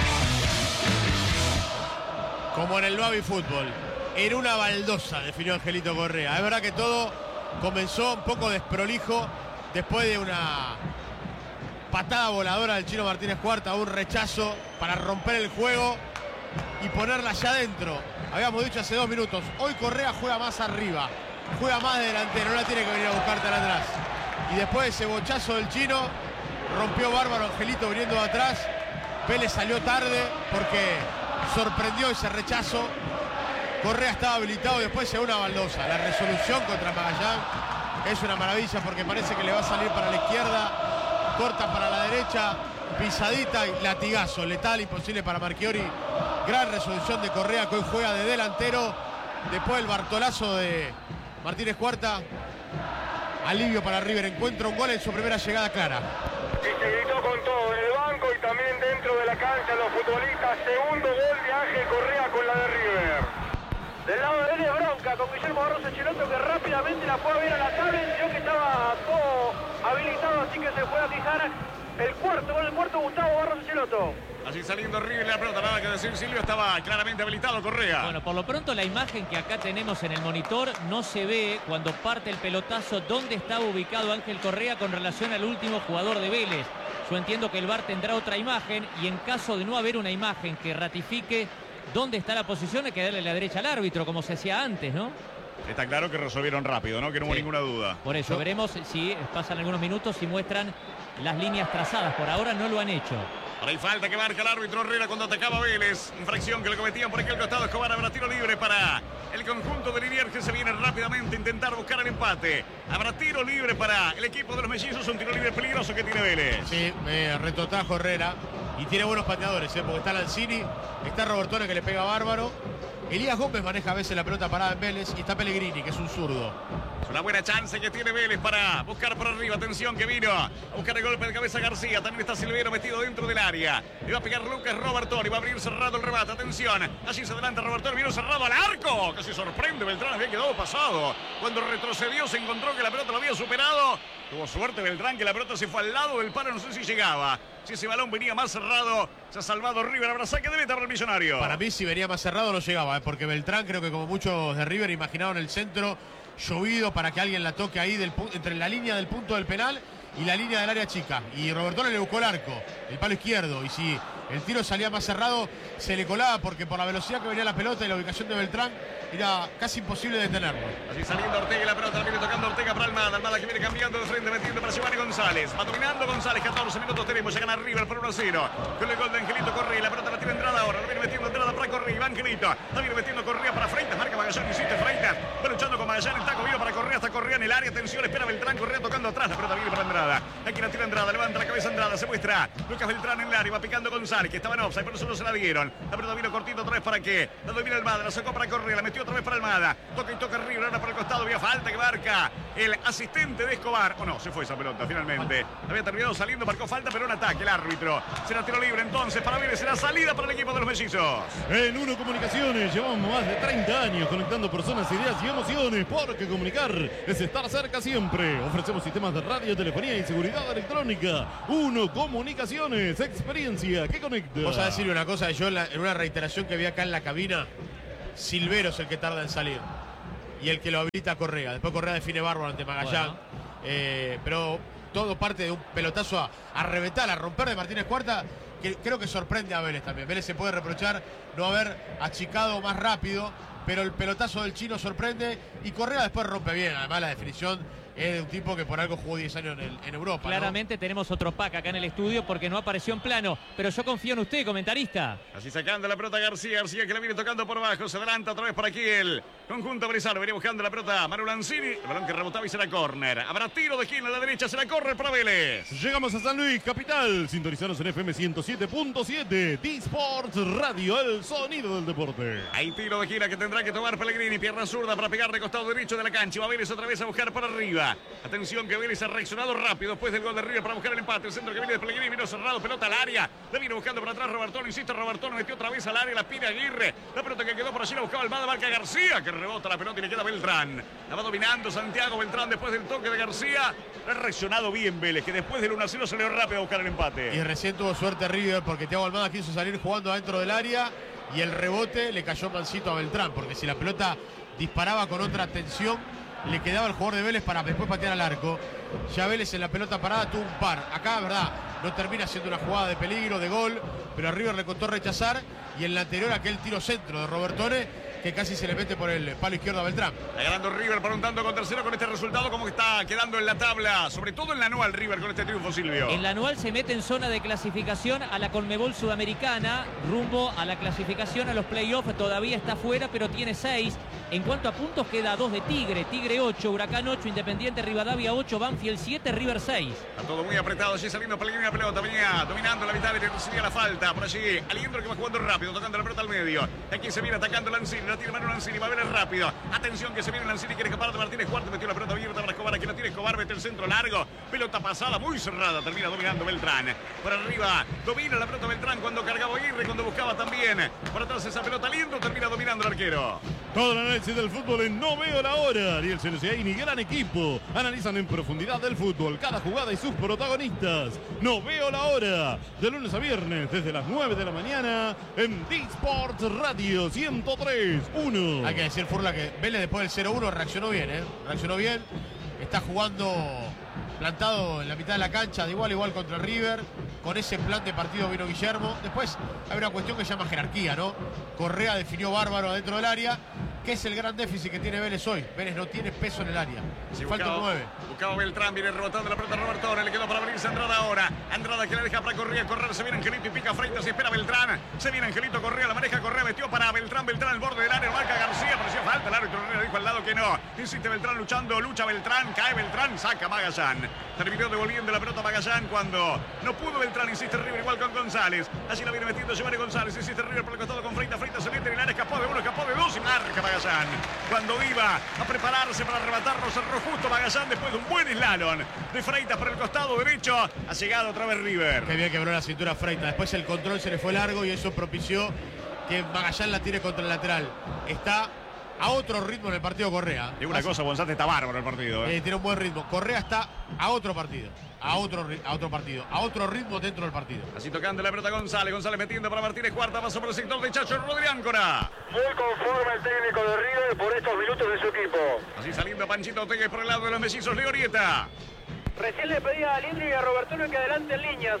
[SPEAKER 3] Como en el Baby Fútbol, en una baldosa definió Angelito Correa. Es verdad que todo comenzó un poco desprolijo después de una patada voladora del Chino Martínez Cuarta, un rechazo para romper el juego y ponerla allá adentro. Habíamos dicho hace dos minutos, hoy Correa juega más arriba, juega más de delantero, no la tiene que venir a buscar tan atrás. Y después de ese bochazo del Chino, rompió bárbaro Angelito viniendo de atrás. Vélez salió tarde porque sorprendió ese rechazo. Correa estaba habilitado y después llegó una baldosa. La resolución contra Magallán es una maravilla porque parece que le va a salir para la izquierda, corta para la derecha, pisadita y latigazo, letal, imposible para Marchiori. Gran resolución de Correa, que hoy juega de delantero. Después el Bartolazo de Martínez Cuarta, alivio para River, encuentra un gol en su primera llegada clara.
[SPEAKER 1] Y se gritó con todo en el banco y también dentro de la cancha los futbolistas. Segundo gol de Ángel Correa con la de River.
[SPEAKER 21] Del lado de Vélez, bronca con Guillermo Barros Echeloto, que rápidamente la fue a ver a la tablet, vio que estaba todo habilitado, así que se fue a fijar el cuarto gol, el cuarto Gustavo Barros Echeloto.
[SPEAKER 2] Así saliendo River la pelota, nada que decir Silvio, estaba claramente habilitado Correa.
[SPEAKER 4] Bueno, por lo pronto la imagen que acá tenemos en el monitor no se ve cuando parte el pelotazo dónde estaba ubicado Ángel Correa con relación al último jugador de Vélez. Yo entiendo que el V A R tendrá otra imagen y en caso de no haber una imagen que ratifique dónde está la posición, hay que darle la derecha al árbitro, como se hacía antes, ¿no?
[SPEAKER 2] Está claro que resolvieron rápido, ¿no? Que no hubo
[SPEAKER 4] Sí.
[SPEAKER 2] ninguna duda.
[SPEAKER 4] Por eso, veremos si pasan algunos minutos y muestran las líneas trazadas. Por ahora no lo han hecho.
[SPEAKER 2] Ahora hay falta que marca el árbitro Herrera cuando atacaba Vélez. Infracción que le cometían por aquel costado. Escobar, habrá tiro libre para el conjunto de Liniers, que se viene rápidamente a intentar buscar el empate. Habrá tiro libre para el equipo de los mellizos. Un tiro libre peligroso que tiene Vélez.
[SPEAKER 3] Sí, me retrotrajo Herrera. Y tiene buenos pateadores, ¿eh? Porque está Lanzini, está Robertone, que le pega bárbaro. Elías Gómez maneja a veces la pelota parada en Vélez. Y está Pellegrini, que es un zurdo.
[SPEAKER 2] Es una buena chance que tiene Vélez para buscar por arriba. Atención, que vino a buscar el golpe de cabeza García. También está Silvero metido dentro del área. Le va a pegar Lucas Robertoni. Va a abrir cerrado el remate. Atención. Allí se adelanta Robertoni. Vino cerrado al arco. Casi sorprende. Beltrán había quedado pasado. Cuando retrocedió se encontró que la pelota lo había superado. Tuvo suerte Beltrán, que la pelota se fue al lado del palo, no sé si llegaba. Si ese balón venía más cerrado, se ha salvado River. Habrá saque de meta para el Millonario.
[SPEAKER 3] Para mí, si venía más cerrado, no llegaba, ¿eh? Porque Beltrán, creo que como muchos de River, imaginaron el centro llovido para que alguien la toque ahí del, entre la línea del punto del penal y la línea del área chica. Y Robertone le buscó el arco, el palo izquierdo. Y si el tiro salía más cerrado, se le colaba, porque por la velocidad que venía la pelota y la ubicación de Beltrán, era casi imposible detenerlo.
[SPEAKER 2] Así saliendo Ortega y la pelota la viene tocando Ortega para Almada. Almada que viene cambiando de frente, metiendo para Giovanni González. Va dominando González, catorce minutos tenemos. Ya gana River por uno a cero. Con el gol de Angelito Correa. La pelota la tiene Entrada ahora. La viene metiendo Entrada para Correa. Iván Angelito. La viene metiendo Correa para Freitas. Marca Magallán, insiste Freitas. Va luchando con Magallán. El taco vivo para Correa. Hasta Correa en el área. Atención, espera Beltrán. Correa tocando atrás. La pelota viene para Andrada. Aquí la tira Andrada. Levanta la cabeza Andrada. Se muestra Lucas Beltrán en el área. Va picando González, que estaba en offside, pero solo se la dieron. La pelota vino cortito otra vez para qué. La domina Almada. La sacó para Correa. La metió otra vez para Almada. Toca y toca River, ahora por el costado, había falta que marca el asistente de Escobar. O oh, no, se fue esa pelota finalmente. Había terminado saliendo, marcó falta, pero un ataque el árbitro. Será tiro libre entonces para Vélez, será salida para el equipo de los mellizos.
[SPEAKER 7] En Uno Comunicaciones llevamos más de treinta años conectando personas, ideas y emociones, porque comunicar es estar cerca siempre. Ofrecemos sistemas de radio, telefonía y seguridad electrónica. Uno Comunicaciones, experiencia que conecta.
[SPEAKER 3] Vamos a decirle una cosa, yo en, la, en una reiteración que vi acá en la cabina, Silvero es el que tarda en salir y el que lo habilita a Correa. Después Correa define bárbaro ante Magallán. Bueno. Eh, pero todo parte de un pelotazo a, a reventar, a romper de Martínez Cuarta, que creo que sorprende a Vélez también. Vélez se puede reprochar no haber achicado más rápido, pero el pelotazo del chino sorprende y Correa después rompe bien. Además la definición es de un tipo que por algo jugó diez años en, el, en Europa.
[SPEAKER 4] Claramente, ¿no? Tenemos otro pack acá en el estudio porque no apareció en plano. Pero yo confío en usted, comentarista.
[SPEAKER 2] Así sacando la pelota García. García que la viene tocando por abajo. Se adelanta otra vez por aquí el conjunto Brizardo. Venía buscando la pelota Manu Lanzini. El balón que rebotaba y será córner. Habrá tiro de esquina a la derecha. Será córner para Vélez.
[SPEAKER 7] Llegamos a San Luis, capital. Sintonizanos en F M ciento siete punto siete. D-Sports Radio, el sonido del deporte.
[SPEAKER 2] Hay tiro de esquina que tendrá que tomar Pellegrini. Pierna zurda para pegar de costado derecho de la cancha. Va Vélez otra vez a buscar para arriba. Atención que Vélez ha reaccionado rápido después del gol de River para buscar el empate. El centro que viene de Pellegrini, vino cerrado, pelota al área. La viene buscando por atrás Robertón, insiste Robertón, metió otra vez al área, la pide Aguirre. La pelota que quedó por allí la buscaba Almada, marca García, que rebota la pelota y le queda Beltrán. La va dominando Santiago Beltrán después del toque de García. Ha reaccionado bien Vélez, que después del uno a cero salió rápido a buscar el empate.
[SPEAKER 3] Y recién tuvo suerte River porque Thiago Almada quiso salir jugando adentro del área y el rebote le cayó mansito a Beltrán, porque si la pelota disparaba con otra tensión, le quedaba el jugador de Vélez para después patear al arco. Ya Vélez en la pelota parada tuvo un par. Acá, verdad, no termina siendo una jugada de peligro, de gol, pero a River le costó rechazar. Y en la anterior aquel tiro centro de Robertone, que casi se le mete por el palo izquierdo a Beltrán.
[SPEAKER 2] Está ganando River por un tanto con tercero con este resultado. ¿Cómo está quedando en la tabla? Sobre todo en la anual River con este triunfo, Silvio.
[SPEAKER 4] En la anual se mete en zona de clasificación a la Conmebol Sudamericana, rumbo a la clasificación a los playoffs. Todavía está fuera, pero tiene seis. En cuanto a puntos, queda dos de Tigre. Tigre ocho, Huracán ocho, Independiente Rivadavia ocho, Banfield siete, River seis.
[SPEAKER 2] Está todo muy apretado. Allí saliendo Pellegrini la pelota. Venía dominando la mitad, le recibía la falta. Por allí, Aliendro que va jugando rápido, tocando la pelota al medio. Aquí se viene atacando Lanzini. La tiene Manu Lanzini. Va a ver rápido. Atención que se viene Lanzini. Quiere escapar de Martínez Cuarta. Metió la pelota abierta para Escobar. Aquí la tiene Escobar. Mete el centro largo. Pelota pasada muy cerrada. Termina dominando Beltrán. Por arriba. Domina la pelota Beltrán cuando cargaba Aguirre. Cuando buscaba también. Por atrás esa pelota Aliendro. Termina dominando el arquero.
[SPEAKER 7] Todo el análisis del fútbol en No Veo la Hora. Ariel Ceruciaini, gran equipo. Analizan en profundidad del fútbol, cada jugada y sus protagonistas. No Veo la Hora. De lunes a viernes, desde las nueve de la mañana, en D-Sports Radio ciento tres punto uno.
[SPEAKER 3] Hay que decir, Furla, que Vélez después del cero uno reaccionó bien, ¿eh? Reaccionó bien. Está jugando plantado en la mitad de la cancha, de igual a igual contra River. Con ese plan de partido vino Guillermo. Después hay una cuestión que se llama jerarquía, ¿no? Correa definió bárbaro adentro del área, que es el gran déficit que tiene Vélez hoy. Vélez no tiene peso en el área.
[SPEAKER 2] Sí,
[SPEAKER 3] falta
[SPEAKER 2] buscaba,
[SPEAKER 3] nueve.
[SPEAKER 2] Buscaba Beltrán, viene rebotando la pelota Robertone, le quedó para abrirse Andrada ahora. Andrada que la deja para Correa, correr, se viene Angelito y pica Freitas y espera Beltrán. Se viene Angelito, Correa, la maneja Correa, metió para Beltrán, Beltrán al borde del área, marca García, parecía falta, el árbitro le dijo al lado que no. Insiste Beltrán luchando, lucha Beltrán, cae Beltrán, saca Magallán. Terminó devolviendo la pelota a Magallán cuando no pudo Beltrán, insiste River igual con González. Allí la viene metiendo Giovanni González, insiste River por el costado con Freitas, Freitas se mete en el área, escapó de uno, escapó de dos y marca Magallán. Cuando iba a prepararse para arrebatarlo, cerró justo Magallán después de un buen slalom de Freitas por el costado derecho. Ha llegado otra vez River.
[SPEAKER 3] Que bien quebró la cintura Freitas. Después el control se le fue largo y eso propició que Magallán la tire contra el lateral. Está a otro ritmo en el partido Correa.
[SPEAKER 2] Y una
[SPEAKER 3] Así,
[SPEAKER 2] cosa, González está bárbaro el partido. ¿eh?
[SPEAKER 3] eh, tiene un buen ritmo. Correa está a otro partido. A otro, a otro partido. A otro ritmo dentro del partido.
[SPEAKER 2] Así tocando la pelota González. González metiendo para Martínez Cuarta. Pasó por el sector de Chacho Rodríguez Áncora.
[SPEAKER 1] Muy conforme el técnico de River por estos minutos de su equipo.
[SPEAKER 2] Así saliendo Panchito Ortega por el lado de los mellizos Leorieta.
[SPEAKER 21] Recién le pedía a Lindro y a Robertino que adelante en líneas.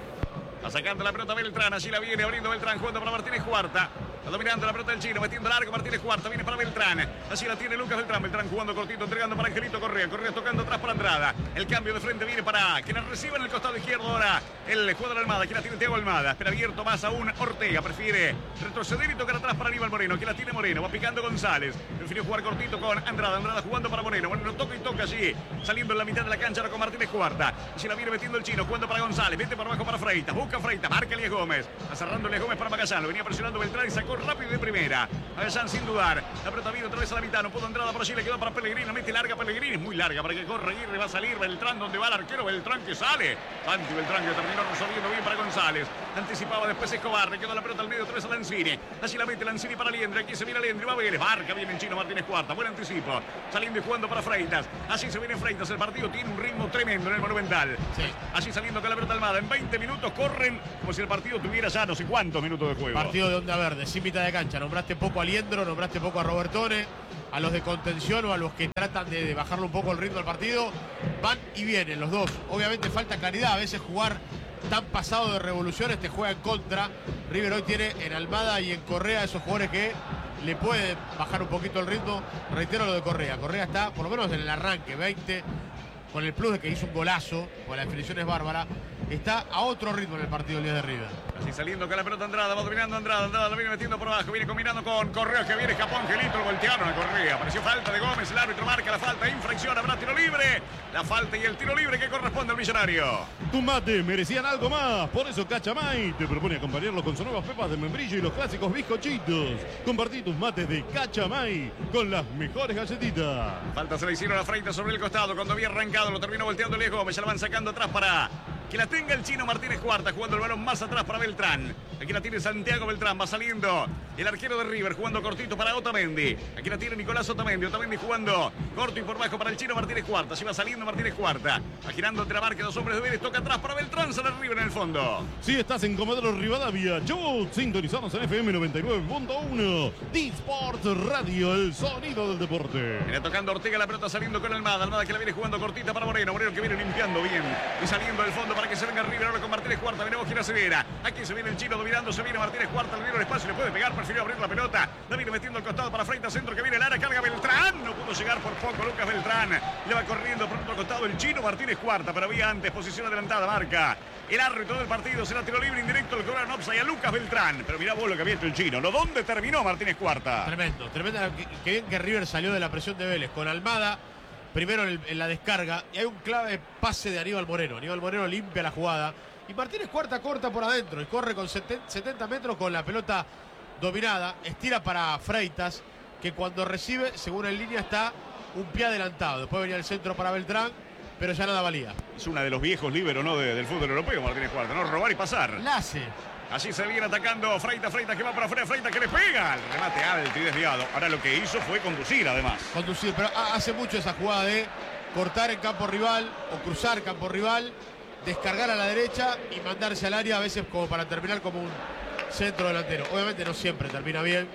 [SPEAKER 2] Va sacando la pelota Beltrán, allí la viene abriendo Beltrán, jugando para Martínez Cuarta. Va dominando la pelota del chino, metiendo largo Martínez Cuarta, viene para Beltrán. Así la tiene Lucas Beltrán, Beltrán jugando cortito, entregando para Angelito Correa. Correa tocando atrás para Andrada. El cambio de frente viene para que la reciba en el costado izquierdo ahora el jugador Almada, que la tiene Thiago Almada. Espera abierto más aún Ortega, prefiere retroceder y tocar atrás para Aníbal Moreno, que la tiene Moreno. Va picando González, prefirió jugar cortito con Andrada. Andrada jugando para Moreno. Moreno toca y toca allí, saliendo en la mitad de la cancha ahora con Martínez Cuarta. Allí la viene metiendo el chino, jugando para González. Vete para abajo para Freitas, busca Freitas, marca Elías Gómez. Va cerrando Elías Gómez para Magallán, lo venía presionando Beltrán y sacó rápido de primera. Magallán sin dudar, la pelota viene otra vez a la mitad, no pudo Andrada por allí, le quedó para Pellegrini, mete larga Pellegrini, es muy larga para que corra Aguirre, va a salir Beltrán, donde va el arquero, Beltrán que sale. Santi Beltrán que terminó resolviendo bien para González. Anticipaba después Escobar, le quedó la pelota al medio, otra vez a Lanzini. Allí la mete Lanzini para Liendre, aquí se viene Liendre, va Vélez, marca bien en chino Martínez Cuarta, buen anticipo, saliendo y jugando para Freitas. Así se viene Freitas, el partido tiene un ritmo tremendo en el Monumental.
[SPEAKER 3] Sí.
[SPEAKER 2] Allí saliendo con la pelota Almada, en veinte minutos corren como si el partido tuviera ya no sé cuántos minutos de juego.
[SPEAKER 3] Partido de onda verde, sin mitad de cancha. Nombraste poco a Liendro, nombraste poco a Robertone, a los de contención o a los que tratan de, de bajarle un poco el ritmo del partido. Van y vienen los dos. Obviamente falta claridad, a veces jugar tan pasado de revoluciones te juega en contra. River hoy tiene en Almada y en Correa esos jugadores que le pueden bajar un poquito el ritmo. Reitero lo de Correa. Correa está por lo menos en el arranque, veinte, con el plus de que hizo un golazo, porque la definición es bárbara. Está a otro ritmo en el partido el día de River.
[SPEAKER 2] Así saliendo con la pelota Andrada, va dominando Andrada, Andrada lo viene metiendo por abajo, viene combinando con Correa, que viene escapó Angelito, lo voltearon a Correa, apareció falta de Gómez, el árbitro marca la falta, infracción, habrá tiro libre, la falta y el tiro libre que corresponde al Millonario.
[SPEAKER 7] Tu mate merecían algo más, por eso Cachamay te propone acompañarlo con sus nuevas pepas de membrillo y los clásicos bizcochitos. Compartí tus mates de Cachamay con las mejores galletitas.
[SPEAKER 2] Falta se le hicieron a Freitas sobre el costado, cuando había arrancado lo terminó volteando Elías Gómez, ya la van sacando atrás para que la tenga el chino Martínez Cuarta, jugando el balón más atrás para Beltrán. Aquí la tiene Santiago Beltrán, va saliendo el arquero de River, jugando cortito para Otamendi. Aquí la tiene Nicolás Otamendi, Otamendi jugando corto y por bajo para el chino Martínez Cuarta. Así va saliendo Martínez Cuarta, va girando entre la marca, dos hombres de Vélez, toca atrás para Beltrán, sale River en el fondo.
[SPEAKER 7] Si estás en Comodoro Rivadavia, yo sintonizamos en F M noventa y nueve punto uno. D-Sports Radio, el sonido del deporte.
[SPEAKER 2] Viene tocando Ortega la pelota, saliendo con Almada. Almada que la viene jugando cortita para Moreno. Moreno que viene limpiando bien y saliendo del fondo para que se venga River ahora con Martínez Cuarta. Viene Bojina Severa. Aquí se viene el chino dominando, se viene Martínez Cuarta, le dieron espacio, le puede pegar, prefirió abrir la pelota. La viene metiendo al costado para Freitas, centro que viene Lara, carga Beltrán. No pudo llegar por poco Lucas Beltrán. Le va corriendo por otro costado el chino Martínez Cuarta, pero había antes posición adelantada, marca el árbitro del partido, será tiro libre indirecto, le cobraron offside a Lucas Beltrán. Pero mirá vos lo que había hecho el chino. ¿Lo dónde terminó Martínez Cuarta?
[SPEAKER 3] Tremendo, tremendo. Qué, qué bien que River salió de la presión de Vélez con Almada. Primero en, en la descarga. Y hay un clave pase de Aníbal Moreno. Aníbal Moreno limpia la jugada. Y Martínez Cuarta corta por adentro. Y corre con setenta metros con la pelota dominada. Estira para Freitas, que cuando recibe, según en línea, está un pie adelantado. Después venía el centro para Beltrán, pero ya nada valía.
[SPEAKER 2] Es una de los viejos líberos, ¿no? De, del fútbol europeo, Martínez Cuarta, ¿no? Robar y pasar.
[SPEAKER 3] La hace.
[SPEAKER 2] Así se viene atacando Freitas, Freitas que va para afuera, Freitas que le pega. El remate alto y desviado. Ahora lo que hizo fue conducir, además.
[SPEAKER 3] Conducir, pero hace mucho esa jugada de cortar en campo rival o cruzar campo rival, descargar a la derecha y mandarse al área, a veces como para terminar como un centro delantero. Obviamente no siempre termina bien,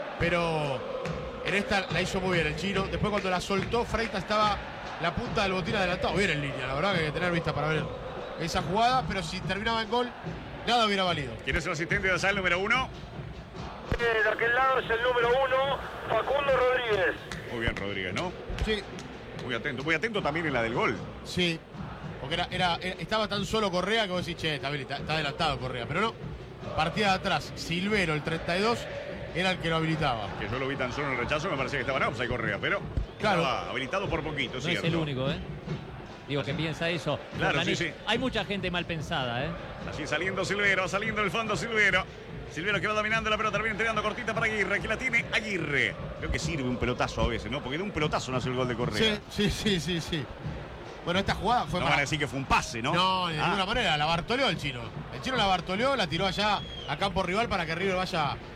[SPEAKER 3] pero en esta la hizo muy bien el chino. Después cuando la soltó, Freitas estaba la punta del botín adelantado. Bien en línea, la verdad que hay que tener vista para ver esa jugada, pero si terminaba en gol, nada hubiera valido.
[SPEAKER 2] ¿Quién es el asistente de Asal número uno?
[SPEAKER 1] De aquel lado es el número uno, Facundo Rodríguez.
[SPEAKER 2] Muy bien, Rodríguez, ¿no?
[SPEAKER 3] Sí.
[SPEAKER 2] Muy atento, muy atento también en la del gol.
[SPEAKER 3] Sí, porque era, era, era estaba tan solo Correa que vos decís, che, está, está, está adelantado Correa, pero no. Partida de atrás, Silvero, el treinta y dos, era el que lo habilitaba.
[SPEAKER 2] Que yo lo vi tan solo en el rechazo, me parecía que estaba en offside Correa, pero claro, estaba habilitado por poquito,
[SPEAKER 4] no
[SPEAKER 2] ¿cierto?
[SPEAKER 4] es el único, ¿eh? Digo, que piensa eso.
[SPEAKER 2] Claro, sí, sí.
[SPEAKER 4] Hay mucha gente mal pensada, ¿eh?
[SPEAKER 2] Así saliendo Silvero, saliendo del fondo Silvero. Silvero que va dominando la pelota, termina entregando cortita para Aguirre. Aquí la tiene Aguirre. Creo que sirve un pelotazo a veces, ¿no? Porque de un pelotazo nace el gol de Correa.
[SPEAKER 3] Sí, sí, sí, sí, sí. Bueno, esta jugada fue
[SPEAKER 2] no
[SPEAKER 3] para...
[SPEAKER 2] van a decir que fue un pase, ¿no?
[SPEAKER 3] No, de
[SPEAKER 2] ah.
[SPEAKER 3] ninguna manera. La bartoleó el chino. El chino la bartoleó, la tiró allá a campo rival para que River vaya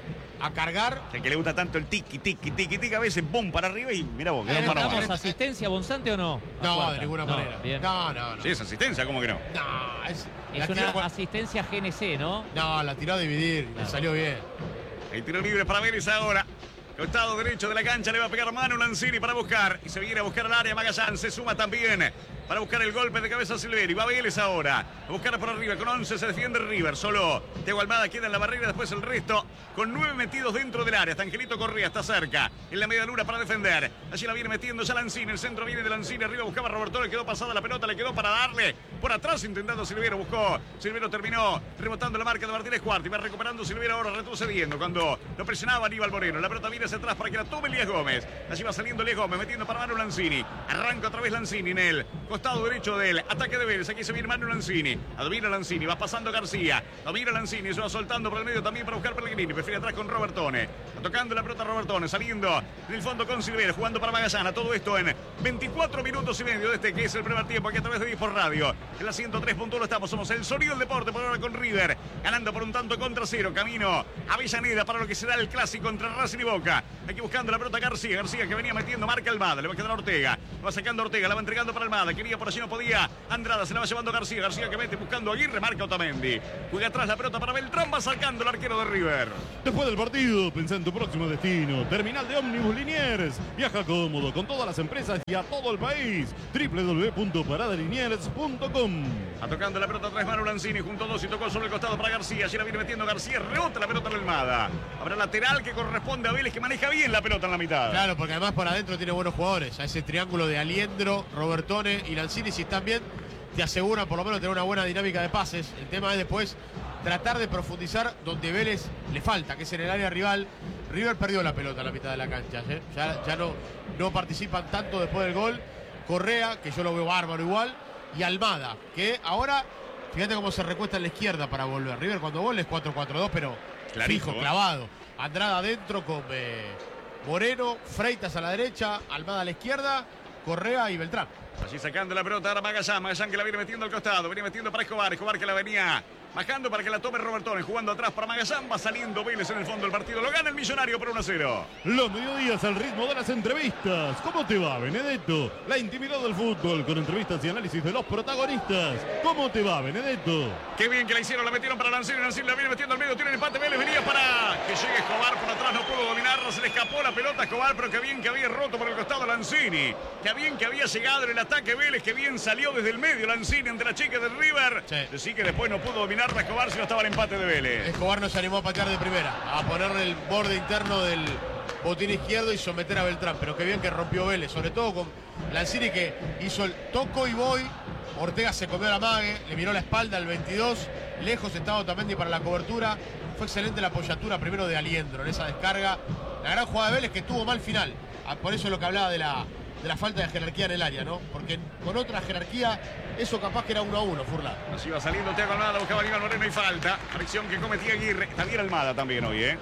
[SPEAKER 3] a cargar.
[SPEAKER 2] El que le gusta tanto el tiki, tiki, tiki, tiki, a veces boom para arriba y mira vos, quedó mano a mano.
[SPEAKER 4] ¿Damos asistencia Bonsante o no?
[SPEAKER 3] No, de ninguna
[SPEAKER 4] No,
[SPEAKER 3] manera.
[SPEAKER 4] bien.
[SPEAKER 3] No, no, no.
[SPEAKER 2] Sí, es asistencia, ¿cómo que no?
[SPEAKER 3] No, es,
[SPEAKER 4] Es
[SPEAKER 3] la
[SPEAKER 4] una
[SPEAKER 3] tiró-
[SPEAKER 4] asistencia G N C, ¿no?
[SPEAKER 3] No, la tiró a dividir, le salió bien.
[SPEAKER 2] El tiro libre para Vélez ahora. Costado derecho de la cancha le va a pegar Manu Lanzini para buscar. Y se viene a buscar al área Magallán. Se suma también para buscar el golpe de cabeza Silveri. Va Vélez ahora. A buscar por arriba. Con once se defiende River. Solo Thiago Almada queda en la barrera. Después el resto con nueve metidos dentro del área. Hasta Angelito Correa está cerca. En la media luna para defender. Allí la viene metiendo ya Lanzini. El centro viene de Lanzini. Arriba buscaba Roberto. Le quedó pasada la pelota. Le quedó para darle por atrás intentando Silvero. Buscó. Silvero terminó rebotando la marca de Martínez Cuarta. Y va recuperando Silvero ahora retrocediendo. Cuando lo presionaba Aníbal Moreno. La pelota viene hacia atrás para que la tome Elías Gómez. Allí va saliendo Elías Gómez metiendo para Manu Lanzini. Arranca otra vez Lanzini en el costado derecho del ataque de Vélez. Aquí se viene Manu Lanzini. Domina Lanzini. Va pasando García. Domina Lanzini. Se va soltando por el medio también para buscar Pellegrini. Prefiere atrás con Robertone. Tocando la pelota Robertone. Saliendo del fondo con Silvero. Jugando para Magallana. Todo esto en veinticuatro minutos y medio de este que es el primer tiempo. Aquí a través de Disport Radio. En la ciento tres punto uno estamos. Somos el sonido del deporte por ahora con River. Ganando por un tanto contra cero. Camino a Avellaneda para lo que será el clásico entre Racing y Boca. Aquí buscando la pelota García. García que venía metiendo marca Almada. Le va a quedar a Ortega. Va sacando a Ortega. La va entregando para Almada. Quería por allí, no podía. Andrada se la va llevando García. García que mete buscando a Aguirre. Marca Otamendi. Juega atrás la pelota para Beltrán. Va sacando el arquero de River.
[SPEAKER 7] Después del partido, pensá en tu próximo destino. Terminal de ómnibus Liniers. Viaja cómodo con todas las empresas y a todo el país. doble u doble u doble u punto parada liniers punto com.
[SPEAKER 2] Va tocando la pelota atrás Manu Lanzini. Junto a dos y tocó sobre el costado para García. Allí la viene metiendo García. Rebota la pelota en Almada. Habrá lateral que corresponde a Vélez que maneja bien la pelota en la mitad.
[SPEAKER 3] Claro, porque además por adentro tiene buenos jugadores. A ese triángulo de Aliendro, Robertone y Lanzini, si están bien, te aseguran por lo menos tener una buena dinámica de pases. El tema es después tratar de profundizar donde Vélez le falta, que es en el área rival. River perdió la pelota en la mitad de la cancha. ¿eh? Ya, ya no, no participan tanto después del gol. Correa, que yo lo veo bárbaro igual, y Almada, que ahora, fíjate cómo se recuesta en la izquierda para volver. River cuando vuelve es cuatro cuatro dos, pero
[SPEAKER 2] Clarito,
[SPEAKER 3] fijo,
[SPEAKER 2] ¿eh?
[SPEAKER 3] clavado. Andrada adentro con eh, Moreno, Freitas a la derecha, Almada a la izquierda, Correa y Beltrán.
[SPEAKER 2] Allí sacando la pelota ahora Magallán. Magallán que la viene metiendo al costado. Viene metiendo para Escobar. Escobar que la venía bajando para que la tome Robertone. Jugando atrás para Magallán. Va saliendo Vélez en el fondo del partido. Lo gana el Millonario por uno a cero.
[SPEAKER 7] Los mediodías al ritmo de las entrevistas. ¿Cómo te va, Benedetto? La intimidad del fútbol con entrevistas y análisis de los protagonistas. ¿Cómo te va, Benedetto?
[SPEAKER 2] Qué bien que la hicieron. La metieron para Lanzini. Lanzini la viene metiendo al medio. Tiene el empate. Vélez venía para que llegue Escobar por atrás. No pudo dominarla. Se le escapó la pelota a Escobar. Pero qué bien que había roto por el costado Lanzini. Qué bien que había llegado en el ataque Vélez. Qué bien salió desde el medio Lanzini entre la chica de River.
[SPEAKER 3] Sí.
[SPEAKER 2] Así que después no pudo dominarla Escobar si no estaba el empate de Vélez.
[SPEAKER 3] Escobar no se animó a patear de primera, a ponerle el borde interno del botín izquierdo y someter a Beltrán. Pero qué bien que rompió Vélez, sobre todo con Lanzini que hizo el toco y voy. Ortega se comió la mague, le miró la espalda al veintidós. Lejos estaba Otamendi para la cobertura. Fue excelente la apoyatura primero de Aliendro en esa descarga. La gran jugada de Vélez que tuvo mal final. Por eso es lo que hablaba de la, de la falta de jerarquía en el área, ¿no? Porque con otra jerarquía, eso capaz que era uno a uno, Furla.
[SPEAKER 2] Así va saliendo Thiago Almada, buscaba Aníbal Moreno y falta. Acción que cometía Aguirre. Javier Almada también hoy, ¿eh?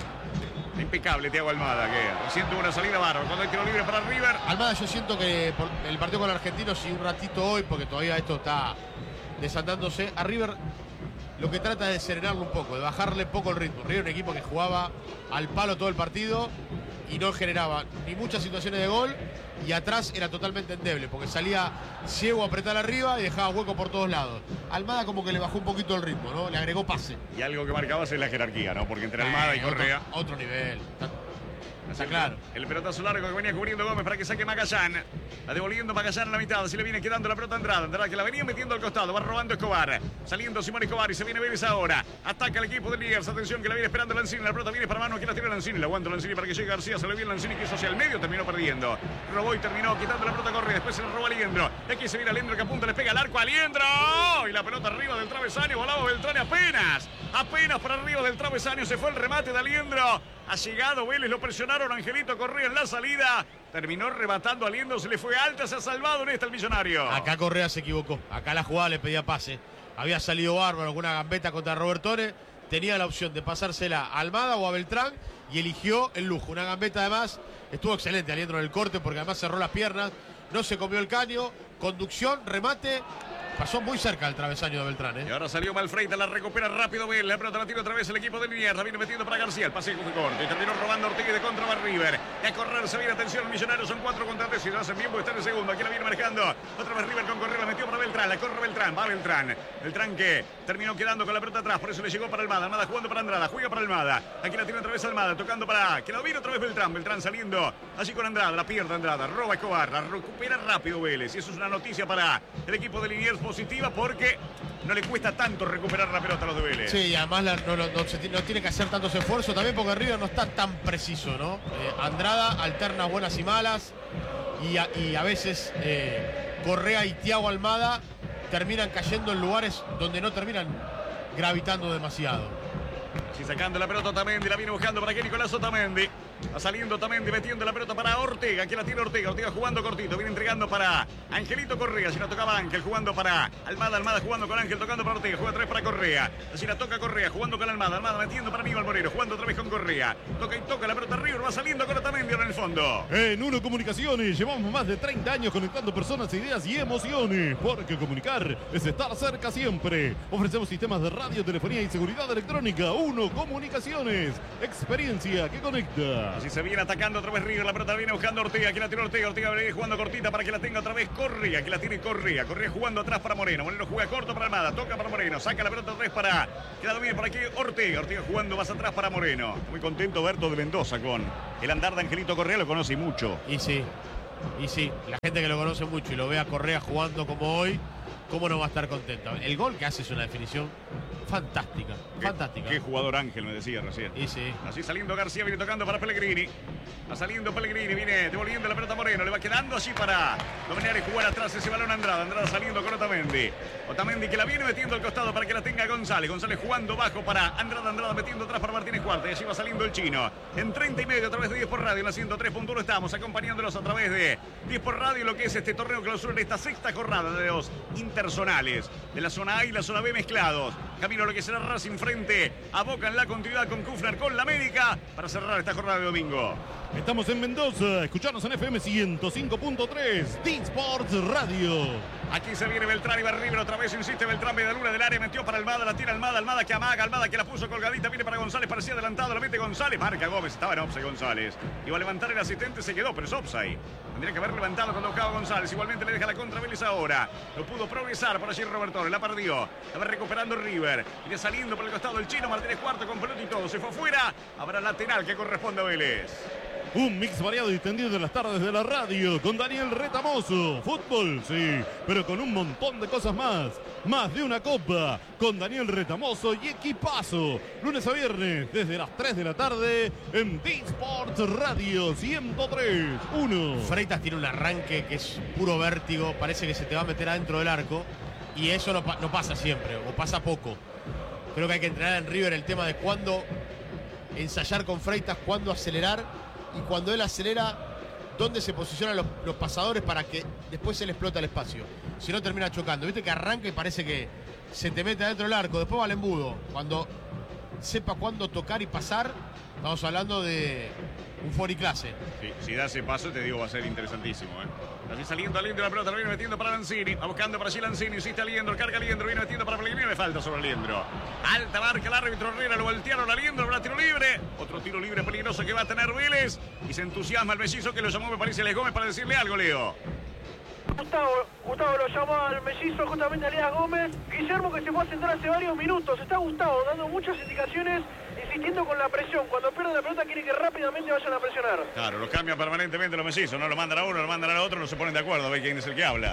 [SPEAKER 2] Impecable Thiago Almada, que siente una salida bárbara. Cuando hay tiro libre para River.
[SPEAKER 3] Almada, yo siento que por el partido con el argentino, si un ratito hoy, porque todavía esto está desatándose, a River lo que trata es de serenarlo un poco, de bajarle poco el ritmo. River, un equipo que jugaba al palo todo el partido y no generaba ni muchas situaciones de gol, y atrás era totalmente endeble, porque salía ciego a apretar arriba y dejaba hueco por todos lados. Almada como que le bajó un poquito el ritmo, ¿no? Le agregó pase.
[SPEAKER 2] Y algo que marcaba es la jerarquía, ¿no? Porque entre Almada y
[SPEAKER 3] otro,
[SPEAKER 2] Correa.
[SPEAKER 3] Otro nivel.
[SPEAKER 2] Está claro. El pelotazo largo que venía cubriendo Gómez para que saque Magallán. La devolviendo Magallán a la mitad. Se le viene quedando la pelota a Andrada. Andrada que la venía metiendo al costado. Va robando Escobar. Saliendo Simón Escobar y se viene Vélez ahora. Ataca el equipo de Liniers. Atención que la viene esperando Lanzini. La pelota viene para mano. Aquí la tira Lanzini. La aguanta Lanzini para que llegue García. Se le viene Lanzini que hizo hacia el medio. Terminó perdiendo. Robó y terminó quitando la pelota a Correa. Después se le roba a Aliendro. Y aquí se viene Aliendro que apunta. Le pega al arco a Aliendro. Y la pelota arriba del travesaño. Volaba Beltrán apenas. Apenas para arriba del travesaño. Se fue el remate de Aliendro. Ha llegado Vélez, lo presionaron, Angelito Correa en la salida. Terminó arrebatando a Aliendro, se le fue alta, se ha salvado en esta el Millonario.
[SPEAKER 3] Acá Correa se equivocó. Acá la jugada le pedía pase. Había salido bárbaro con una gambeta contra Robertone. Tenía la opción de pasársela a Almada o a Beltrán y eligió el lujo. Una gambeta además, estuvo excelente Aliendro en el corte porque además cerró las piernas. No se comió el caño. Conducción, remate. pasó muy cerca del travesaño de Beltrán. ¿eh?
[SPEAKER 2] Y ahora salió mal Freitas, la recupera rápido Vélez. La pelota la tira otra vez el equipo de Liniers. La viene metiendo para García. El pase fue corto. Y terminó robando Ortega y de contra va River. Y a correr se viene, atención, el Millonario. Son cuatro contra tres. Y lo hacen bien porque está en el segundo. Aquí la viene marcando. Otra vez River con correr. La metió para Beltrán. La corre Beltrán. Va Beltrán. Beltrán que terminó quedando con la pelota atrás. Por eso le llegó para Almada. Almada jugando para Andrada. Juega para Almada. Aquí la tiene otra vez Almada. Tocando para que la viene otra vez Beltrán. Beltrán saliendo allí con Andrada. La pierde Andrada. Roba Escobar. La recupera rápido Vélez. Y eso es una noticia para el equipo de Liniers positiva porque no le cuesta tanto recuperar la pelota a los de Vélez.
[SPEAKER 3] Sí, y además la, no, no, no, se, no tiene que hacer tantos esfuerzos también porque River no está tan preciso, ¿no? Eh, Andrada alterna buenas y malas y a, y a veces eh, Correa y Thiago Almada terminan cayendo en lugares donde no terminan gravitando demasiado.
[SPEAKER 2] Y sacando la pelota Otamendi, la viene buscando para que Nicolás Otamendi. Va saliendo Otamendi, metiendo la pelota para Ortega. Aquí la tiene Ortega, Ortega jugando cortito. Viene entregando para Angelito Correa. Si la tocaba Ángel, jugando para Almada. Almada jugando con Ángel, tocando para Ortega. Juega tres para Correa. Así la toca Correa, jugando con Almada. Almada metiendo para Aníbal Moreno, jugando otra vez con Correa. Toca y toca la pelota River, va saliendo con Otamendi ahora en el fondo.
[SPEAKER 7] En Uno Comunicaciones llevamos más de treinta años conectando personas, ideas y emociones. Porque comunicar es estar cerca siempre. Ofrecemos sistemas de radio, telefonía y seguridad electrónica. Uno Comunicaciones, experiencia que conecta.
[SPEAKER 2] Así se viene atacando otra vez River, la pelota la viene buscando Ortega, aquí la tiene Ortega, Ortega viene jugando cortita para que la tenga otra vez Correa, aquí la tiene Correa, Correa jugando atrás para Moreno, Moreno juega corto para Almada, toca para Moreno, saca la pelota otra vez para, queda bien por aquí Ortega, Ortega jugando más atrás para Moreno. Muy contento Berto de Mendoza con el andar de Angelito Correa, lo conoce mucho.
[SPEAKER 3] Y sí, y sí, la gente que lo conoce mucho y lo ve a Correa jugando como hoy, ¿cómo no va a estar contento? El gol que hace es una definición fantástica,
[SPEAKER 2] qué,
[SPEAKER 3] fantástica.
[SPEAKER 2] Qué jugador Ángel, me decía recién.
[SPEAKER 3] Y sí.
[SPEAKER 2] Así saliendo García, viene tocando para Pellegrini. Va saliendo Pellegrini, viene devolviendo la pelota a Moreno. Le va quedando así para dominar y jugar atrás ese balón a Andrada. Andrada saliendo con Otamendi. Otamendi que la viene metiendo al costado para que la tenga González. González jugando bajo para Andrada. Andrada metiendo atrás para Martínez Cuarta. Y allí va saliendo el chino. En treinta y medio a través de diez por radio. En la ciento tres punto uno estamos acompañándolos a través de diez por radio. Lo que es este torneo clausura en esta sexta jornada de los interzonales. De la zona A y la zona B mezclados. Camino a lo que será Racing frente a Boca en la continuidad con Kufner, con la América, para cerrar esta jornada de domingo.
[SPEAKER 7] Estamos en Mendoza, escuchanos en F M ciento cinco punto tres, D-Sports Radio.
[SPEAKER 2] Aquí se viene Beltrán y va River otra vez, insiste Beltrán, Medaluna del área, metió para Almada, la tira Almada, Almada que amaga, Almada que la puso colgadita, viene para González, parecía adelantado, la mete González, marca Gómez, estaba en offside González. Iba a levantar el asistente, se quedó, pero es offside. Tendría que haber levantado cuando buscaba González, igualmente le deja la contra Vélez ahora. No pudo progresar por allí Robertone, la perdió, la va recuperando River. Viene saliendo por el costado el chino, Martínez Cuarto con pelota y todo, se fue afuera, habrá lateral que corresponde a Vélez.
[SPEAKER 7] Un mix variado y extendido de las tardes de la radio con Daniel Retamoso. Fútbol, sí, pero con un montón de cosas más. Más de una copa con Daniel Retamoso y equipazo. Lunes a viernes desde las tres de la tarde en D-Sports Radio ciento tres punto uno.
[SPEAKER 3] Freitas tiene un arranque que es puro vértigo. Parece que se te va a meter adentro del arco. Y eso no, no pasa siempre, o pasa poco. Creo que hay que entrenar en River el tema de cuándo ensayar con Freitas, cuándo acelerar. Y cuando él acelera, dónde se posicionan los, los pasadores para que después se le explota el espacio. Si no, termina chocando. Viste que arranca y parece que se te mete adentro del arco. Después va al embudo. Cuando sepa cuándo tocar y pasar, estamos hablando de un foriclase.
[SPEAKER 2] Sí, si da ese paso, te digo, va a ser interesantísimo, ¿eh? Así saliendo Aliendro la pelota, la viene metiendo para Lanzini. Va buscando para allí Lanzini, insiste Aliendro, carga Aliendro, viene metiendo para Pellegrini, le falta sobre Aliendro. Alta marca el árbitro Herrera, lo voltearon a Aliendro, habrá tiro libre. Otro tiro libre peligroso que va a tener Vélez. Y se entusiasma el mellizo que lo llamó, me parece, Elías Gómez para decirle algo, Leo.
[SPEAKER 21] Gustavo, Gustavo lo llamó al mellizo justamente a Elías Gómez. Guillermo que se fue a sentar hace varios minutos. Está Gustavo dando muchas indicaciones, insistiendo con la presión. Cuando pierde la pelota quiere que rápidamente vayan a presionar.
[SPEAKER 2] Claro, los cambian permanentemente los mellizos, no lo mandan a uno, lo mandan al otro, no se ponen de acuerdo a ver quién es el que habla.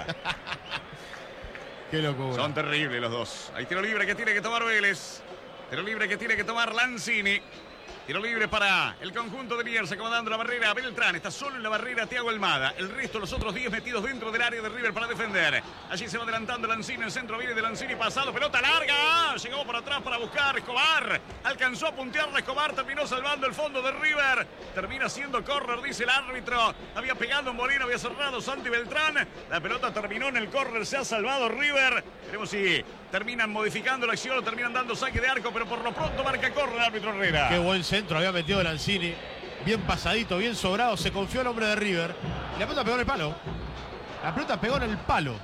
[SPEAKER 3] Qué locura.
[SPEAKER 2] Son terribles los dos. Hay tiro libre que tiene que tomar Vélez. Tiro libre que tiene que tomar Lanzini. Tiro libre para el conjunto de Liniers, acomodando la barrera. Beltrán está solo en la barrera, Thiago Almada. El resto, los otros diez metidos dentro del área de River para defender. Allí se va adelantando Lanzini, el centro viene de Lanzini pasado. Pelota larga, llegó por atrás para buscar Escobar. Alcanzó a puntearla Escobar, terminó salvando el fondo de River. Termina siendo córner, dice el árbitro. Había pegado en Molina, había cerrado Santi Beltrán. La pelota terminó en el córner, se ha salvado River. Veremos si terminan modificando la acción o terminan dando saque de arco, pero por lo pronto marca córner el árbitro Herrera.
[SPEAKER 3] Qué buen centro había metido Lanzini. Bien pasadito, bien sobrado. Se confió el hombre de River. Y la pelota pegó en el palo. La pelota pegó en el palo.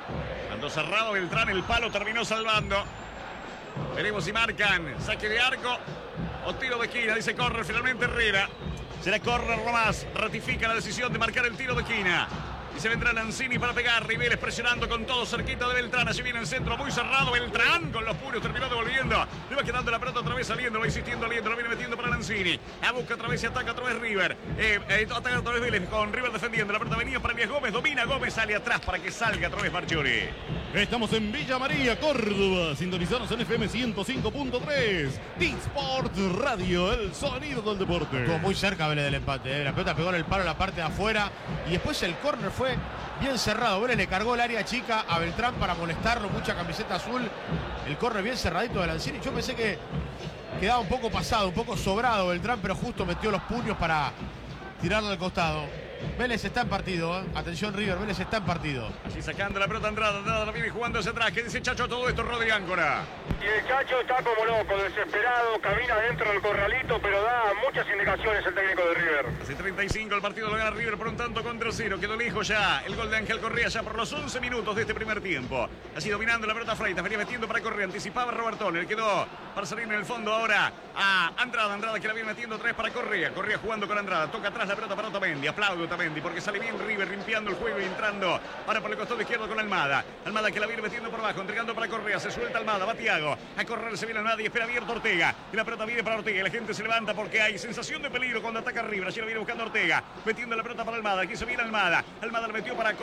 [SPEAKER 2] Cuando cerrado Beltrán, el palo terminó salvando. Veremos si marcan saque de arco o tiro de esquina. Dice córner finalmente Herrera. Será córner nomás. Ratifica la decisión de marcar el tiro de esquina. Y se vendrá Lanzini para pegar. Riveles presionando con todo cerquita de Beltrán. Allí viene el centro muy cerrado. Beltrán con los puros terminó devolviendo. Le va quedando la pelota otra vez saliendo. Va insistiendo Aliendo. Lo viene metiendo para Lanzini. A busca otra vez y ataca otra vez River. Eh, eh, ataca otra vez Vélez con River defendiendo. La pelota venía para Elías Gómez. Domina Gómez. Sale atrás para que salga otra vez Marchiori.
[SPEAKER 7] Estamos en Villa María, Córdoba. Sintonizados en F M ciento cinco punto tres. D-Sport Radio, el sonido del deporte.
[SPEAKER 3] Estuvo muy cerca Vélez del empate. ¿eh? La pelota pegó en el palo en la parte de afuera. Y después el córner fue bien cerrado. Vélez le cargó el área chica a Beltrán para molestarlo. Mucha camiseta azul. El córner bien cerradito de Lanzini. Yo pensé que quedaba un poco pasado, un poco sobrado Beltrán, pero justo metió los puños para tirarlo al costado. Vélez está en partido, ¿eh? Atención River, Vélez está en partido.
[SPEAKER 2] Así sacando la pelota Andrada, Andrada la viene jugando hacia atrás. ¿Qué dice Chacho todo esto? Rodri Áncora.
[SPEAKER 1] Y el Chacho está como loco, desesperado, camina dentro del corralito, pero da muchas indicaciones el técnico de River.
[SPEAKER 2] Hace treinta y cinco el partido lo gana River por un tanto contra cero. Quedó lejos ya el gol de Ángel Correa ya por los once minutos de este primer tiempo. Así dominando la pelota Freitas, venía metiendo para Correa, anticipaba Robertone, le quedó para salir en el fondo ahora a Andrada, Andrada que la viene metiendo otra vez para Correa. Correa jugando con Andrada, toca atrás la pelota para Otamendi, aplaude Otamendi porque sale bien River limpiando el juego y entrando ahora por el costado izquierdo con Almada. Almada que la viene metiendo por abajo, entregando para Correa, se suelta Almada, va Thiago, a correr se viene Almada y espera abierto Ortega. Y la pelota viene para Ortega, y la gente se levanta porque hay sensación de peligro cuando ataca River. Allí la viene buscando Ortega, metiendo la pelota para Almada, aquí se viene Almada. Almada la metió para